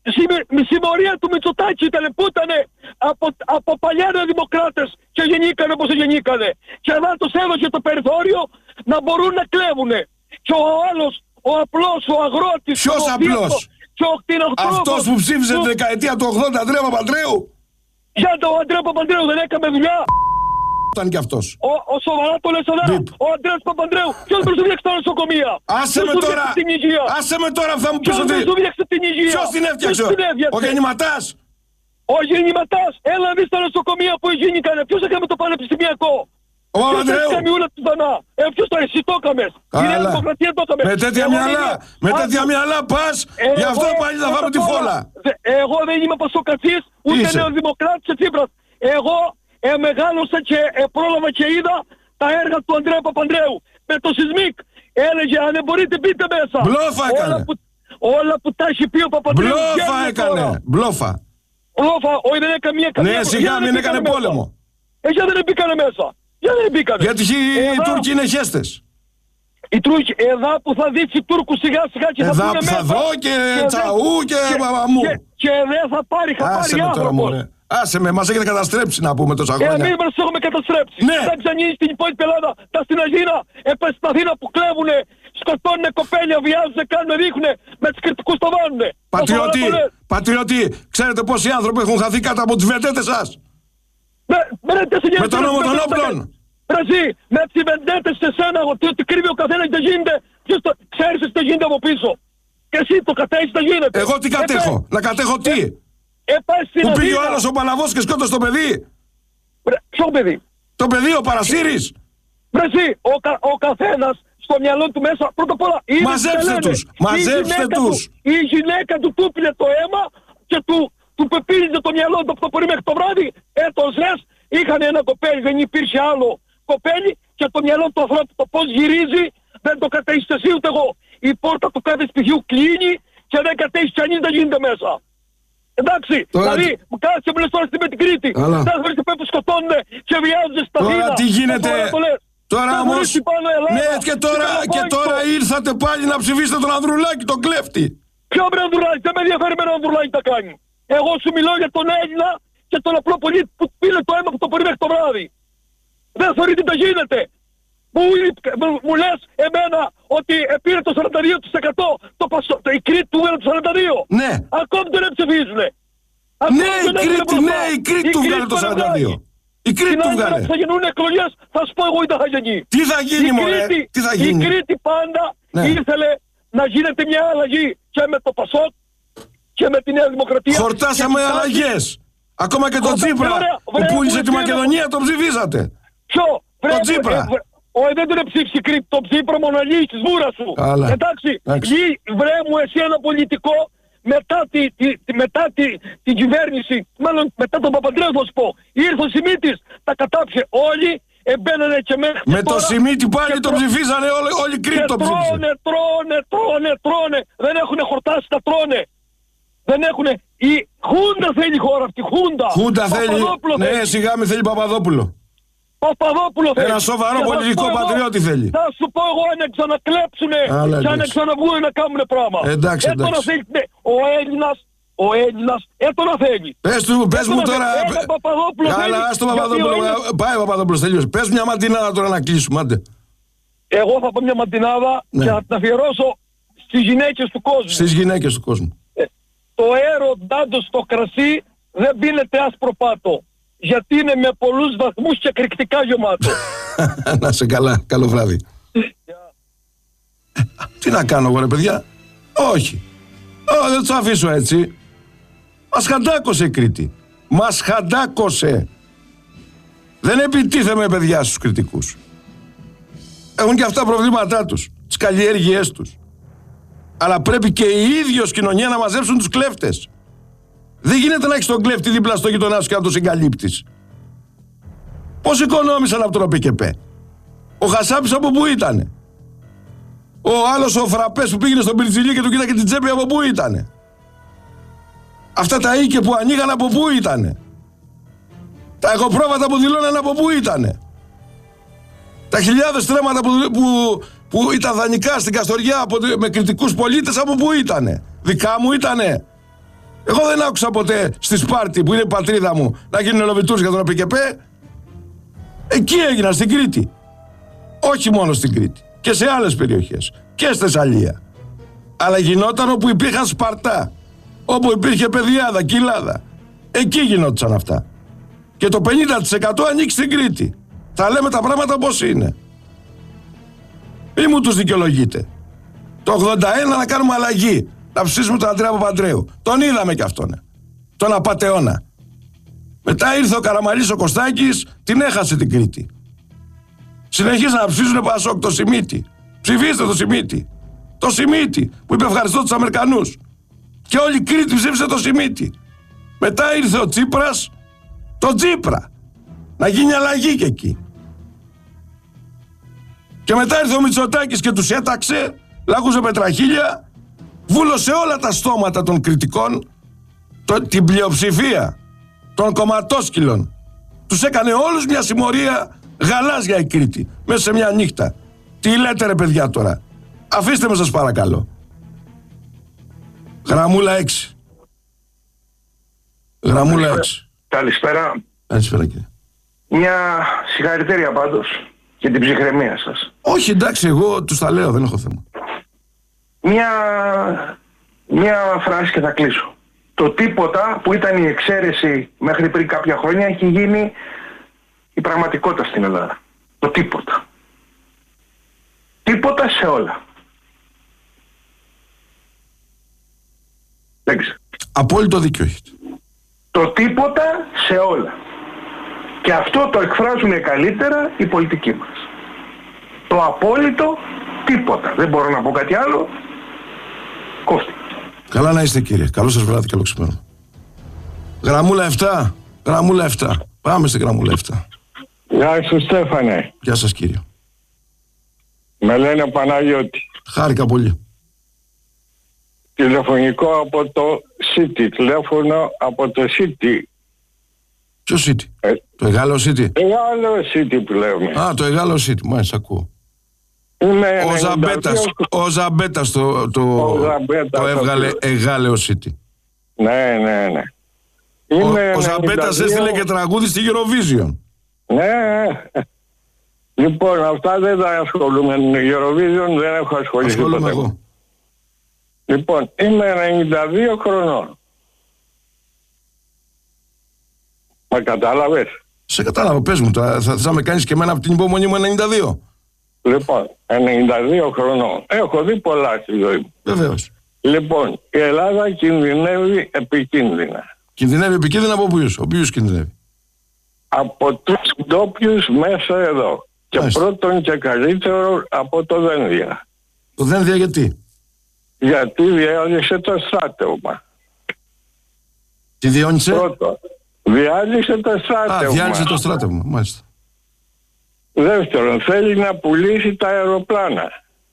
Η συμμορία του Μητσοτάκη ήταν που ήταν από, από παλιά δημοκράτες και γεννήκανε όπως γεννήκανε. Και να τους έδωσε το περιθώριο να μπορούν να κλέβουνε. Και ο άλλος, ο απλός, ο αγρότης. Ποιος απλός? Αυτός που ψήφισε του... τη δεκαετία του ογδόντα, Ανδρέα Παπαντρέου. Για τον Ανδρέα Παπαντρέου δεν έκαμε δουλειά. Ήταν και αυτός. Ο, ο σοβαρά το λες εδώ, ο Ανδρέας Παπαντρέου. Ποιος δεν σου διέξει τώρα νοσοκομεία? Άσε με τώρα, άσε με τώρα θα μου πεις ότι... Ποιος δεν σου διέξει την υγεία? Ποιος την έφτιαξε? Ο γεννηματάς. Ο γεννηματάς. Έλα να δεις τα νοσοκομεία που γίνηκανε. Ποιος έκαμε το πανεπιστημιακό? Ο Παπαντρέου. Ε, ποιος το εσύ το έκαμες? Η Νέα Δημοκρατία το έκαμε. Με τέτοια μυαλά, με τέτοια μυαλά πας, γι' αυτό πάλι θα φάμε τη φόλα. Εγώ δεν είμαι πασοκατσής, ούτε νεοδημοκράτης και Τσίπρας. Εγώ Ε, μεγάλωσα και ε, πρόλαβα και είδα τα έργα του Ανδρέα Παπαντρέου. Με το Σισμίκ έλεγε αν δεν μπορείτε μπείτε μέσα. Μπλόφα έκανε. Όλα που, όλα που τα έχει πει ο Παπαντρέου. Μπλόφα έκανε. Μπλόφα. Μπλόφα, όχι δεν έκανε μία καμία. Ναι, σιγά μην έκανε πόλεμο. Ε, γιατί δεν μπήκανε μέσα. Γιατί δεν μπήκανε. Γιατί οι Τούρκοι είναι χέστες. Οι Τούρκοι, εδώ που θα δείξει οι Τούρκους σιγά σιγά και εδά θα μπουν που μέσα. θα δω και, και τσαού και, και μαμαμού. Και, και δεν θα πάρει χαπάρι άνθρωπος. Άσε με, μας έχετε καταστρέψει να πούμε τόσα χρόνια. Εμείς μας έχουμε καταστρέψει. Ναι. Τα ξενείς στην υπόλοιπη Ελλάδα, τα στην Αγίνα, επές στην Αθήνα που κλέβουνε, σκοτώνουνε κοπέλια, βιάζουνε, κάνουνε, ρίχνουνε, με τους κριτικούς το βάνουνε. Πατριώτη, πατριώτη, ξέρετε πόσοι άνθρωποι έχουν χαθεί κάτω από τις βεντέτες σας? Με, με, με, με τον νόμο των όπλων. Ρε εσύ, με τις βεντέτες σε σένα, ότι, ότι κρύβει ο καθένας δεν γίνεται, ποιος το, ξέρεις ότι γίνεται από πίσω. Και εσύ το κατέχεις να γίνεται. Εγώ τι κατέχω, Επέ, να κατέχω τι? Ε, Που πήγε ο άλλος ο Παλαβός και σκότωσε το παιδί. Ποιο παιδί? Το παιδί, ο Παρασύρης. Βρε εσύ, ο, κα, ο καθένας στο μυαλό του μέσα, πρώτα απ' όλα... Μαζέψτε τους, μαζέψτε τους. Του, η γυναίκα του του πήρε το αίμα και του, του πεπίλησε το μυαλό του από το πρωί μέχρι το βράδυ. Ε, το ζες, είχαν ένα κοπέλι, δεν υπήρχε άλλο κοπέλι και το μυαλό του ανθρώπου το πώς γυρίζει δεν το κατέχεις εσύ ούτε εγώ. Η πόρτα του κάθε σπιτιού κλείνει και δεν κατέχεις κανείς να γίνεται μέσα. Εντάξει, τώρα... δηλαδή μου κάτσε μου λες τώρα με την Κρήτη. Δεν φορείς και πέφτουν σκοτώνουνε και βιάζονται στα Αθήνα. Τώρα τι γίνεται? Τώρα όμως, ναι και τώρα, και τώρα ήρθατε πάλι να ψηφίσετε τον Ανδρουλάκη, τον κλέφτη. Ποιο Ανδρουλάκη, δεν με ενδιαφέρει με τον Ανδρουλάκη τα κάνει. Εγώ σου μιλώ για τον Έλληνα και τον απλό πολίτη που πήρε το αίμα από το πρωί μέχρι το βράδυ. Δεν θεωρεί τι τα γίνεται. Μου, μου λες εμένα ότι πήρε το σαράντα δύο τοις εκατό το, το, η Κρήτη του έβγαλε το σαράντα δύο. Ναι. Ακόμη δεν ψηφίζουνε. Ναι, η Κρήτη, ναι, η Κρήτη του βγάλε το σαράντα δύο. Η Κρήτη του βγάλε. Αν θα γίνουν εκλογές, θα σου πω εγώ τι θα γίνει. Τι θα γίνει, μωρέ, τι θα γίνει? Η Κρήτη πάντα ναι. ήθελε να γίνεται μια αλλαγή και με το Πασόκ και με τη Νέα Δημοκρατία. Χορτάσαμε αλλαγές. Ακόμα και τον Τσίπρα που πούλησε τη Μακεδονία τον ψηφίσατε. Ποιο? Τον Τσίπρα. Ο δεν τον ψήφισε η Κρήτη, τον Τσίπρα μοναλή της βούρας σου. Εντάξει, βρε μου εσύ ένα πολιτικό μετά, τη, τη, τη, μετά τη, την κυβέρνηση, μάλλον μετά τον Παπαντρέου θα σου πω, ήρθε ο Σιμίτης, τα κατάψε όλοι, εμπαίνανε και μέχρι με το Σιμίτη πάλι τον ψηφίζανε, όλοι, όλοι οι Κρήτη τον ψήφισαν. Τρώνε, τρώνε, τρώνε, τρώνε, δεν έχουνε χορτάσει, τα τρώνε. Δεν έχουνε, η Χούντα θέλει η χώρα αυτή, Χούντα. Χούντα θέλει, ναι σιγά μη θέλει Παπαδόπουλο. Παπαδόπουλο θέλει. Ένα σοβαρό πολιτικό πατριώτη θέλει. Θα σου πω εγώ αν ξανακλέψουνε και αν ξαναβγούνε να κάνουνε πράγμα. Εντάξει, εντάξει. Έτωνα θέλει, ναι, ο Έλληνας, ο Έλληνας, έτωνα θέλει. Πες του, πες μου τώρα. Καλά, ας το Παπαδόπουλο. Πάει ο Παπαδόπουλος, τελείωσε. Πες μια μαντινάδα τώρα να κλείσουμε, άντε. Εγώ θα πω μια μαντινάδα και θα την αφιερώσω στις γυναίκες του κόσμου. Στις γυναίκες του κόσμου. Το αέρο ντάντο στο κρασί δεν πίνεται άσπρο πάτο. Γιατί είναι με πολλούς βαθμούς και εκρηκτικά γεμάτο. Να σε καλά, καλό βράδυ. Τι να κάνω εγώ ρε παιδιά? Όχι. Ω, δεν τους αφήσω έτσι. Μας χαντάκωσε η Κρήτη. Μας χαντάκωσε. Δεν επιτίθεμαι παιδιά στους κριτικούς. Έχουν και αυτά προβλήματά τους, τις καλλιέργειές τους. Αλλά πρέπει και οι ίδιοι ως κοινωνία να μαζέψουν τους κλέφτες. Δεν γίνεται να έχεις τον κλέφτη δίπλα στο γειτονά σου και να τον συγκαλύπτεις. Πώς οικονόμησαν από τον ΟΠΚΕΠΕ? Ο Χασάπης από πού ήτανε? Ο άλλος ο Φραπές που πήγαινε στον Πυρτζιλί και του κοίτακε την τσέπη από πού ήτανε? Αυτά τα οίκια που ανοίγαν από πού ήτανε? Τα εγωπρόβατα που δηλώναν από πού ήτανε? Τα χιλιάδες στρέμματα που, που, που ήταν δανεικά στην Καστοριά από, με κριτικούς πολίτες από πού ήτανε? Δικά μου ήτανε? Εγώ δεν άκουσα ποτέ στη Σπάρτη που είναι η πατρίδα μου να γίνουν λοβιτούρες για τον ΟΠΚΕΠΕ. Εκεί έγιναν στην Κρήτη. Όχι μόνο στην Κρήτη. Και σε άλλες περιοχές. Και στη Θεσσαλία. Αλλά γινόταν όπου υπήρχαν Σπαρτά. Όπου υπήρχε Παιδιάδα, Κοιλάδα. Εκεί γινόντουσαν αυτά. Και το πενήντα τοις εκατό ανήκει στην Κρήτη. Θα λέμε τα πράγματα πώς είναι. Μη μου τους δικαιολογείτε. Το ογδόντα ένα να κάνουμε αλλαγή. Να ψήσουμε τον Αντρέα Παπαντρέου. Τον είδαμε κι αυτόν. Τον απατεώνα. Μετά ήρθε ο Καραμαλής ο Κωστάκης, την έχασε την Κρήτη. Συνεχίζουν να ψήσουν Πασόκ το Σιμίτη. Ψηφίστε το Σιμίτη. Το Σιμίτη που είπε ευχαριστώ τους Αμερικανούς. Και όλη η Κρήτη ψήφισε το Σιμίτη. Μετά ήρθε ο Τσίπρας, το Τσίπρα. Να γίνει αλλαγή και εκεί. Και μετά ήρθε ο Μητσοτάκης και τους έταξε, λάκουσε πετραχίλια. Βούλωσε όλα τα στόματα των κριτικών, το, την πλειοψηφία των κομματόσκυλων. Τους έκανε όλους μια συμμορία γαλάζια η Κρήτη, μέσα σε μια νύχτα. Τι λέτε ρε παιδιά τώρα? Αφήστε με σας παρακαλώ. Γραμμούλα έξι. Γραμμούλα έξι. Καλησπέρα. Καλησπέρα κύριε. Μια συγχαρητήρια πάντως για την ψυχραιμία σας. Όχι, εντάξει, εγώ τους τα λέω, δεν έχω θέμα. Μια, μια φράση και θα κλείσω. Το τίποτα που ήταν η εξαίρεση μέχρι πριν κάποια χρόνια έχει γίνει η πραγματικότητα στην Ελλάδα. Το τίποτα. Τίποτα σε όλα. Δεν ξέρω. Απόλυτο δίκιο έχετε. Το τίποτα σε όλα. Και αυτό το εκφράζουν καλύτερα οι πολιτικοί μας. Το απόλυτο τίποτα. Δεν μπορώ να πω κάτι άλλο. Κώστη. Καλά να είστε κύριε. Καλό σας βράδυ, καλό ξημέρωμα. Γραμμούλα επτά. Γραμμούλα επτά. Πάμε στην γραμμούλα επτά. Γεια σου Στέφανε. Γεια σας κύριε. Με λένε Παναγιώτη. Χάρηκα πολύ. Τηλεφωνικό από το City. Τηλέφωνο από το City. Ποιο City? Ε, το Εγάλεο City. Εγάλεο City που λέμε. Α, το Εγάλεο City. Μάλιστα, ακούω. Είμαι ο Ζαμπέτας, ο Ζαμπέτας το, το, ο Ζαμπέτας το έβγαλε το... Εγάλεο City. Ναι, ναι, ναι. Είμαι ο ο Ζαμπέτας έστειλε και τραγούδι στη Eurovision. Ναι. Λοιπόν, αυτά δεν τα ασχολούμαι. Eurovision δεν έχω ασχοληθεί ποτέ. Εγώ. Λοιπόν, είμαι ενενήντα δύο χρονών. Μα κατάλαβες? Σε κατάλαβα, πες μου τώρα. Θα, θα με κάνεις και εμένα από την υπομονή μου ενενήντα δύο. Λοιπόν, ενενήντα δύο χρονών. Έχω δει πολλά στη ζωή μου. Βεβαίως. Λοιπόν, η Ελλάδα κινδυνεύει επικίνδυνα. Κινδυνεύει επικίνδυνα από ποιους? Ο οποίος κινδυνεύει? Από τους ντόπιους μέσα εδώ. Και Μάλιστα. πρώτον και καλύτερο από το Δένδια. Το Δένδια γιατί? Γιατί διάλυσε το στράτευμα. Τι διόνυσε? Πρώτον, διάλυσε το στράτευμα. Α, διάλυσε το στράτευμα, μάλιστα. Δεύτερον, θέλει να πουλήσει τα αεροπλάνα.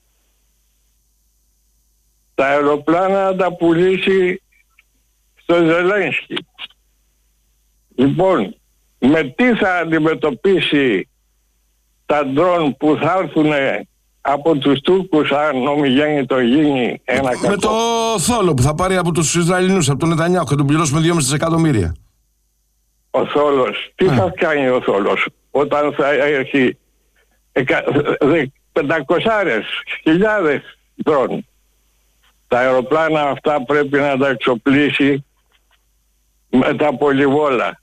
Τα αεροπλάνα να τα πουλήσει στο Ζελένσκι. Λοιπόν, με τι θα αντιμετωπίσει τα ντρόν που θα έρθουν από τους Τούρκους αν ομιγέννητο γίνει ένα κακό? Με το θόλο που θα πάρει από τους Ισραηλινούς, από τον Νετανιάχου, θα τον πληρώσουμε δυόμισι εκατομμύρια. Ο θόλος, τι θα κάνει ο θόλος όταν θα έχει πεντακόσιες χιλιάδες ντρόν? Τα αεροπλάνα αυτά πρέπει να τα εξοπλίσει με τα πολυβόλα.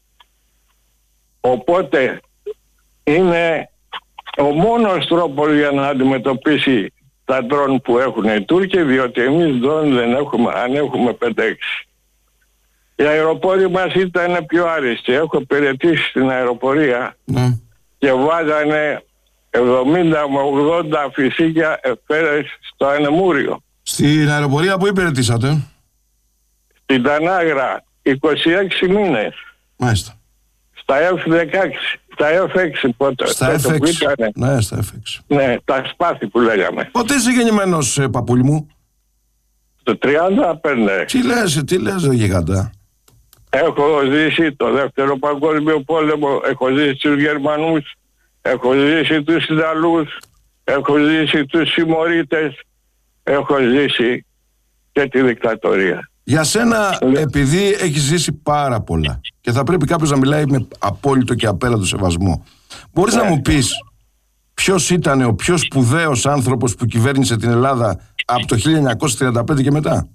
Οπότε είναι ο μόνος τρόπος για να αντιμετωπίσει τα ντρόν που έχουν οι Τούρκοι, διότι εμείς ντρόν δεν έχουμε, αν έχουμε πέντε έξι. Οι αεροπόροι μας ήταν πιο άριστοι. Έχω υπηρετήσει στην αεροπορία mm. και βάζανε εβδομήντα με ογδόντα φυσίκια εφαίρες στο ανεμούριο. Στην αεροπορία που υπηρετήσατε? Στην Τανάγρα είκοσι έξι μήνες. Μάλιστα. Στα εφ δεκαέξι, στα εφ έξι πότε. Στα εφ έξι. Ναι, στα εφ έξι. Ναι, τα σπάθη που λέγαμε. Πότε είσαι γεννημένος, ε, παππούλη μου? Το τριάντα πέντε. Τι λες, τι λες, ρε γιγαντά? Έχω ζήσει το δεύτερο παγκόσμιο πόλεμο, έχω ζήσει τους Γερμανούς, έχω ζήσει τους Ιταλούς, έχω ζήσει τους συμμορίτες, έχω ζήσει και τη δικτατορία. Για σένα, επειδή έχεις ζήσει πάρα πολλά και θα πρέπει κάποιος να μιλάει με απόλυτο και απέραντο σεβασμό, μπορείς ναι. να μου πεις ποιος ήταν ο πιο σπουδαίος άνθρωπος που κυβέρνησε την Ελλάδα από το χίλια εννιακόσια τριάντα πέντε και μετά?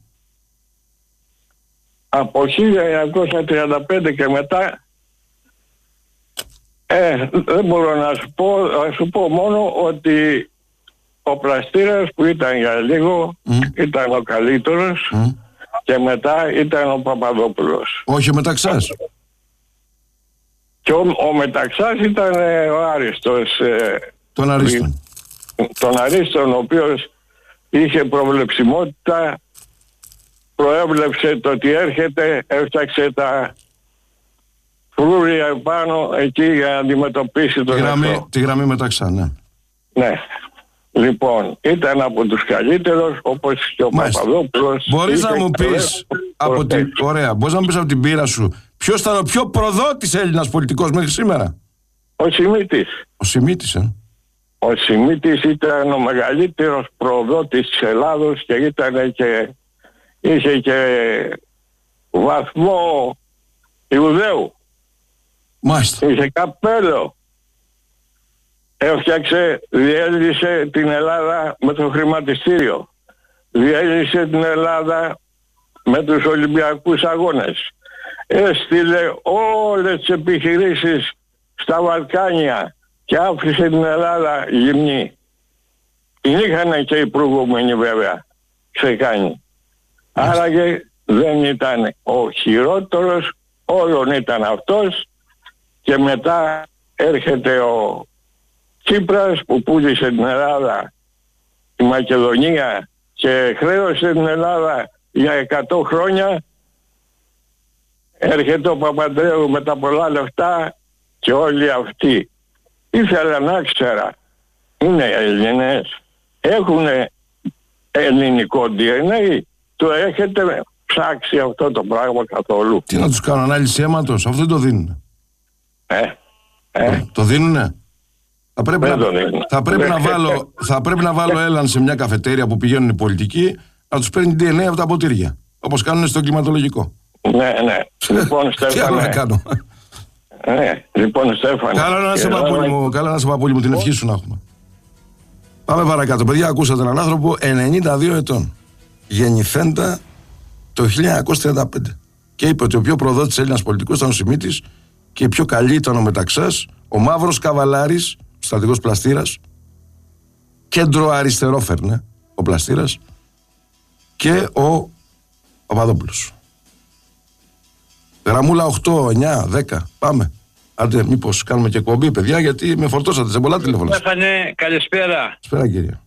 Από χίλια εννιακόσια τριάντα πέντε και μετά ε, δεν μπορώ να σου πω, να σου πω μόνο ότι ο Πλαστήρας που ήταν για λίγο mm. ήταν ο καλύτερος mm. και μετά ήταν ο Παπαδόπουλος. Όχι ο Μεταξάς? Και ο, ο Μεταξάς ήταν ε, ο Άριστος. Ε, τον Αρίστον. Τον Αρίστον, ο οποίος είχε προβλεψιμότητα, προέβλεψε το ότι έρχεται, έφτιαξε τα φρούρια επάνω εκεί για να αντιμετωπίσει τον γραμμή, τη γραμμή Μεταξά, ναι. Ναι. Λοιπόν, ήταν από τους καλύτερους, όπως και ο Μάλιστα. Παπαδόπουλος. Μπορείς να μου πεις, από την, ωραία, μπορείς να μου πεις από την πείρα σου, ποιος ήταν ο πιο προδότης Έλληνας πολιτικός μέχρι σήμερα? Ο Σιμίτης. Ο Σιμίτης, ε. Ο Σιμίτης ήταν ο μεγαλύτερος προδότης της Ελλάδος και ήταν και, είχε και βαθμό Ιουδαίου. Μάλιστα. Είχε καπέλο. Έφτιαξε, διέλυσε την Ελλάδα με το χρηματιστήριο. Διέλυσε την Ελλάδα με τους Ολυμπιακούς Αγώνες. Έστειλε όλες τις επιχειρήσεις στα Βαλκάνια και άφησε την Ελλάδα γυμνή. Την είχαν και οι προηγούμενοι βέβαια ξεκάνει. Άρα και δεν ήταν ο χειρότερος, όλων ήταν αυτός, και μετά έρχεται ο Τσίπρας που πούλησε την Ελλάδα, τη Μακεδονία, και χρέωσε την Ελλάδα για εκατό χρόνια. Έρχεται ο Παπανδρέου με τα πολλά λεφτά και όλοι αυτοί. Ήθελα να ξέρα, είναι Έλληνες, έχουν ελληνικό ντι εν έι, το έχετε ψάξει αυτό το πράγμα καθόλου? Τι να τους κάνω, ανάλυση αίματος? Αυτό δεν το δίνουνε. Ε, ε. Το δίνουνε. Θα πρέπει, να, θα, πρέπει να βάλω, θα πρέπει να βάλω έναν σε μια καφετέρια που πηγαίνουν οι πολιτικοί να τους παίρνει ντι εν έι από τα ποτήρια. Όπως κάνουν στο κλιματολογικό. Ναι, ναι. Λοιπόν, Στέφανε. Τι άλλο να κάνω. Ναι, λοιπόν, Στέφανε. Καλά να είσαι, παππούλη μου, καλά να είσαι, παππούλη μου, την ευχή σου να έχουμε. Πάμε παρακάτω. Παιδιά, ακούσατε έναν άνθρωπο ενενήντα δύο ετών. Γεννηθέντα το χίλια εννιακόσια τριάντα πέντε. Και είπε ότι ο πιο προδότης Έλληνας πολιτικός ήταν ο Σιμίτης και η πιο καλή ήταν ο Μεταξάς, ο Μαύρος Καβαλάρης, ο στρατηγός Πλαστήρας, κέντρο αριστερό φέρνε ο Πλαστήρας, και ο Παπαδόπουλος. Γραμμούλα οκτώ, εννιά, δέκα. Πάμε. Άντε, μήπως κάνουμε και εκπομπή, παιδιά, γιατί με φορτώσατε σε πολλά τηλέφωνα. Στέφανε, καλησπέρα. Καλησπέρα, κύριε.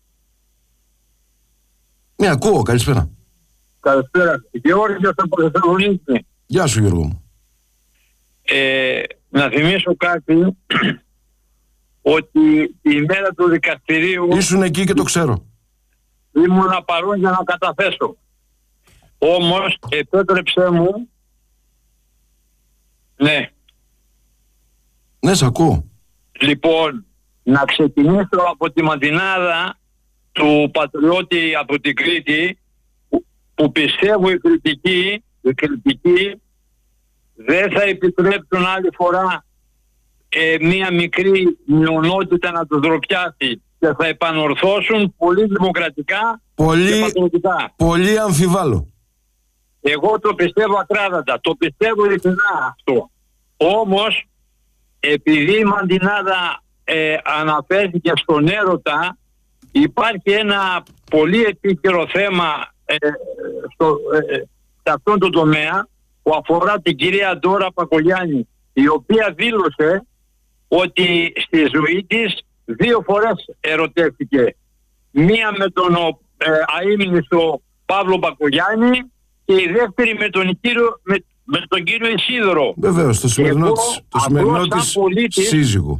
Ναι, ακούω, καλησπέρα. Καλησπέρα. Γεώργιος από Θεσσαλονίκη. Γεια σου, Γιώργο μου. Ε, να θυμίσω κάτι, ότι η μέρα του δικαστηρίου... Ήσουν εκεί και το ξέρω. Ήμουν παρόν για να καταθέσω. Όμως, επέτρεψέ μου... Ναι. Ναι, σ' ακούω. Λοιπόν, να ξεκινήσω από τη μαντινάδα του πατριώτη από την Κρήτη, που, που πιστεύω η κριτική, η κριτική δεν θα επιτρέψουν άλλη φορά ε, μία μικρή μειονότητα να τους ντροπιάσει, και θα επανορθώσουν πολύ δημοκρατικά πολύ, και πατριωτικά. Πολύ αμφιβάλλω. Εγώ το πιστεύω ακράδαντα, το πιστεύω ειλικρινά αυτό. Όμως, επειδή η μαντινάδα ε, αναφέρθηκε στον έρωτα, υπάρχει ένα πολύ επίκαιρο θέμα ε, στο, ε, σε αυτόν τον τομέα, που αφορά την κυρία Ντόρα Πακογιάννη, η οποία δήλωσε ότι στη ζωή της δύο φορές ερωτεύτηκε. Μία με τον ε, αείμνηστο Παύλο Πακογιάννη και η δεύτερη με τον κύριο, με, με τον κύριο Ισίδωρο. Βεβαίως, το σημερινό της, το σημερινό της πολίτης, σύζυγο.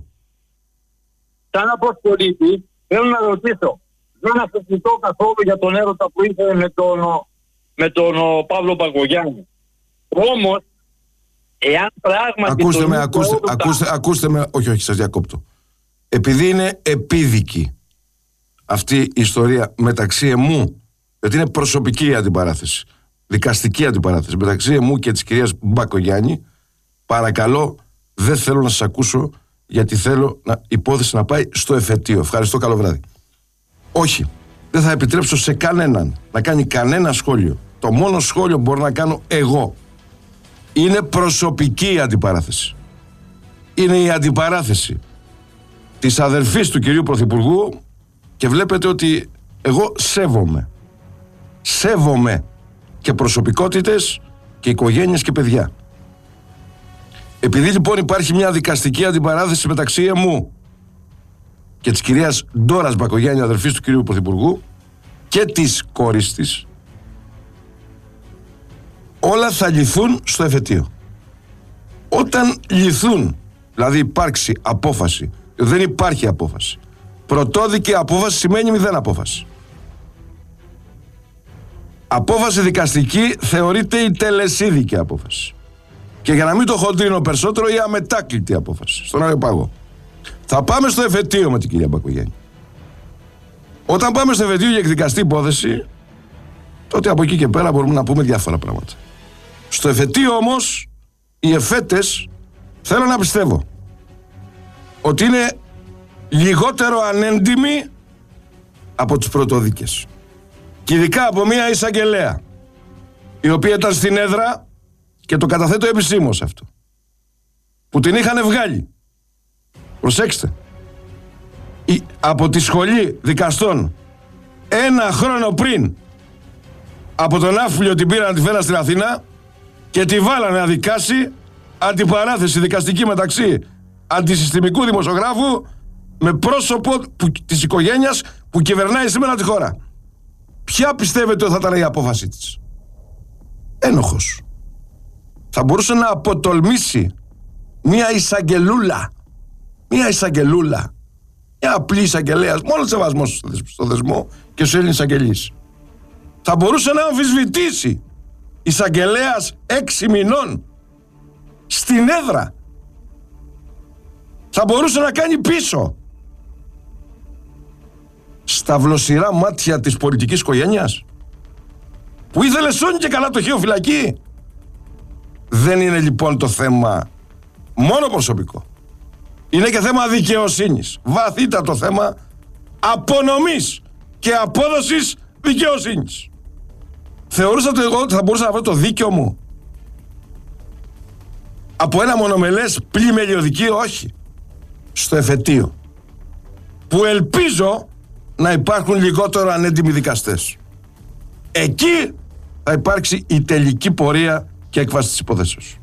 Σαν από πολίτη, θέλω να ρωτήσω, δεν αφισβητώ καθόλου για τον έρωτα που είχε με τον, με τον Παύλο Πακογιάννη. Όμως, εάν πράγματι... Ακούστε με, ακούστε, έρωτα... ακούστε, ακούστε με, όχι, όχι, σας διακόπτω. Επειδή είναι επίδικη αυτή η ιστορία μεταξύ εμού, γιατί είναι προσωπική η αντιπαράθεση, δικαστική αντιπαράθεση μεταξύ εμού και της κυρίας Μπακογιάννη, παρακαλώ, δεν θέλω να σας ακούσω, γιατί θέλω να, υπόθεση να πάει στο εφετείο. Ευχαριστώ, καλό βράδυ. Όχι, δεν θα επιτρέψω σε κανέναν να κάνει κανένα σχόλιο. Το μόνο σχόλιο που μπορώ να κάνω εγώ είναι προσωπική η αντιπαράθεση. Είναι η αντιπαράθεση της αδελφής του κυρίου Πρωθυπουργού, και βλέπετε ότι εγώ σέβομαι. Σέβομαι και προσωπικότητες και οικογένειες και παιδιά. Επειδή λοιπόν υπάρχει μια δικαστική αντιπαράθεση μεταξύ εμού και της κυρίας Ντόρας Μπακογιάννη, αδελφής του κυρίου Πρωθυπουργού, και της κόρης της, όλα θα λυθούν στο εφετείο. Όταν λυθούν, δηλαδή υπάρξει απόφαση, δεν υπάρχει απόφαση. Πρωτόδικη απόφαση σημαίνει μηδέν απόφαση. Απόφαση δικαστική θεωρείται η τελεσίδικη απόφαση. Και για να μην το χοντρίνω περισσότερο, η αμετάκλητη απόφαση. Στον Άγιο Πάγο. Θα πάμε στο εφετείο με την κυρία Μπακογιάννη. Όταν πάμε στο εφετείο για εκδικαστή υπόθεση, τότε από εκεί και πέρα μπορούμε να πούμε διάφορα πράγματα. Στο εφετείο όμως, οι εφέτες θέλω να πιστεύω ότι είναι λιγότερο ανέντιμοι από τους πρωτοδίκες. Και ειδικά από μια εισαγγελέα, η οποία ήταν στην έδρα, και το καταθέτω επισήμως αυτό, που την είχαν βγάλει, προσέξτε, από τη σχολή δικαστών ένα χρόνο πριν από τον Άφλιο την πήραν να τη φέραν στην Αθήνα και τη βάλανε να δικάσει αντιπαράθεση δικαστική μεταξύ αντισυστημικού δημοσιογράφου με πρόσωπο που, της οικογένειας που κυβερνάει σήμερα τη χώρα. Ποια πιστεύετε ότι θα ήταν η απόφαση της? Ένοχος. Θα μπορούσε να αποτολμήσει μια εισαγγελούλα, μια εισαγγελούλα, μια απλή εισαγγελέας, μόνο σεβασμός στο δεσμό και στους Έλληνες εισαγγελείς. Θα μπορούσε να αμφισβητήσει εισαγγελέας έξι μηνών στην έδρα. Θα μπορούσε να κάνει πίσω. Στα βλοσιρά μάτια της πολιτικής οικογένειας, που ήθελε σώνει και καλά το χείο φυλακή. Δεν είναι λοιπόν το θέμα μόνο προσωπικό. Είναι και θέμα δικαιοσύνης. Βαθύτατο θέμα απονομής και απόδοσης δικαιοσύνης. Θεωρούσατε εγώ ότι θα μπορούσα να βρω το δίκαιο μου από ένα μονομελές πλημελιωδικείο? Όχι. Στο εφετείο, που ελπίζω να υπάρχουν λιγότερο ανέντιμοι δικαστές. Εκεί θα υπάρξει η τελική πορεία και έκβαση της υπόθεσης.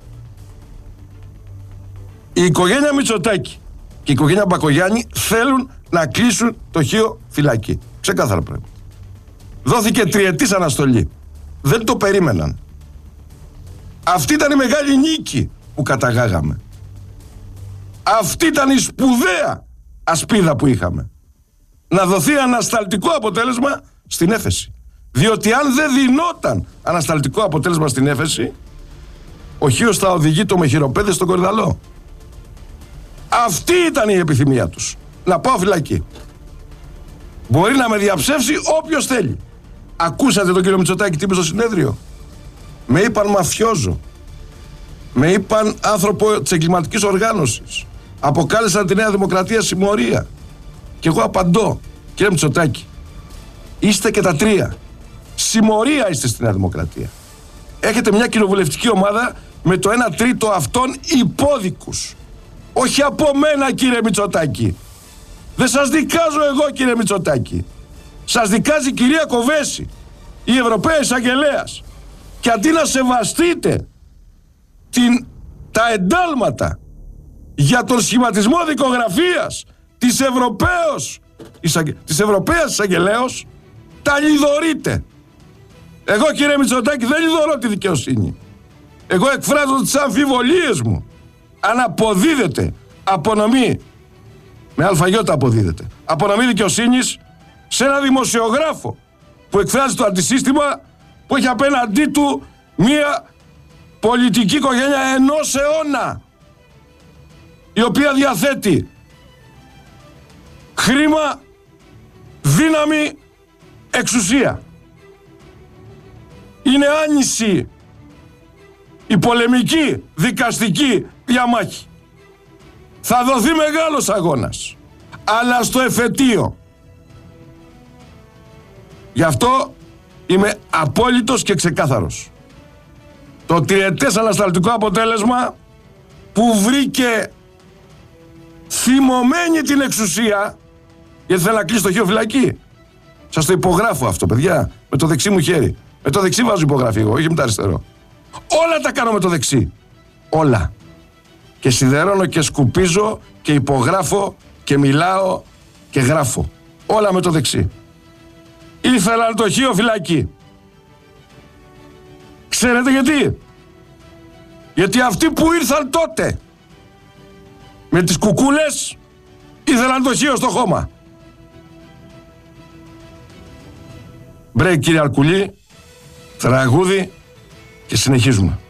Η οικογένεια Μητσοτάκη και η οικογένεια Μπακογιάννη θέλουν να κλείσουν το χείο φυλακή. Ξεκάθαρα πράγματα. Δόθηκε τριετής αναστολή. Δεν το περίμεναν. Αυτή ήταν η μεγάλη νίκη που καταγάγαμε. Αυτή ήταν η σπουδαία ασπίδα που είχαμε. Να δοθεί ανασταλτικό αποτέλεσμα στην έφεση. Διότι αν δεν δινόταν ανασταλτικό αποτέλεσμα στην έφεση, ο χείος θα οδηγεί το μεχειροπέδι στον κορυδαλό. Αυτή ήταν η επιθυμία τους. Να πάω φυλακή. Μπορεί να με διαψεύσει όποιος θέλει. Ακούσατε τον κύριο Μητσοτάκη τι είπε στο συνέδριο? Με είπαν μαφιόζο. Με είπαν άνθρωπο της εγκληματικής οργάνωσης. Αποκάλεσαν τη Νέα Δημοκρατία συμμορία. Και εγώ απαντώ, κύριε Μητσοτάκη, είστε και τα τρία. Συμμορία είστε στη Νέα Δημοκρατία. Έχετε μια κοινοβουλευτική ομάδα με το ένα τρίτο αυτών υπόδικους. Όχι από μένα, κύριε Μητσοτάκη. Δεν σας δικάζω εγώ, κύριε Μητσοτάκη. Σας δικάζει η κυρία Κοβέση, η Ευρωπαία Εισαγγελέας. Και αντί να σεβαστείτε την, τα εντάλματα για τον σχηματισμό δικογραφίας της Ευρωπαίος, της Ευρωπαίας Εισαγγελέως, τα λιδωρείτε. Εγώ, κύριε Μητσοτάκη, δεν λιδωρώ τη δικαιοσύνη. Εγώ εκφράζω τις αμφιβολίες μου. Αν αποδίδεται απονομή, με αλφαγιώτα αποδίδεται, απονομή δικαιοσύνης σε ένα δημοσιογράφο που εκφράζει το αντισύστημα, που έχει απέναντί του μία πολιτική οικογένεια ενός αιώνα, η οποία διαθέτει χρήμα, δύναμη, εξουσία. Είναι άνηση η πολεμική δικαστική διαμάχη. Θα δοθεί μεγάλος αγώνας, αλλά στο εφετείο. Γι' αυτό είμαι απόλυτος και ξεκάθαρος. Το τριετές ανασταλτικό αποτέλεσμα που βρήκε θυμωμένη την εξουσία, γιατί θέλει να κλείσει το χείο φυλακή. Σας το υπογράφω αυτό, παιδιά, με το δεξί μου χέρι. Με το δεξί βάζω υπογραφή εγώ, όχι με το αριστερό. Όλα τα κάνω με το δεξί. Όλα. Και σιδερώνω και σκουπίζω και υπογράφω και μιλάω και γράφω. Όλα με το δεξί. Ήθελαν το χείο φυλακή. Ξέρετε γιατί? Γιατί αυτοί που ήρθαν τότε με τις κουκούλες ήθελαν το χείο στο χώμα. Μπρέικ, κύριε Αρκουλή, τραγούδι και συνεχίζουμε.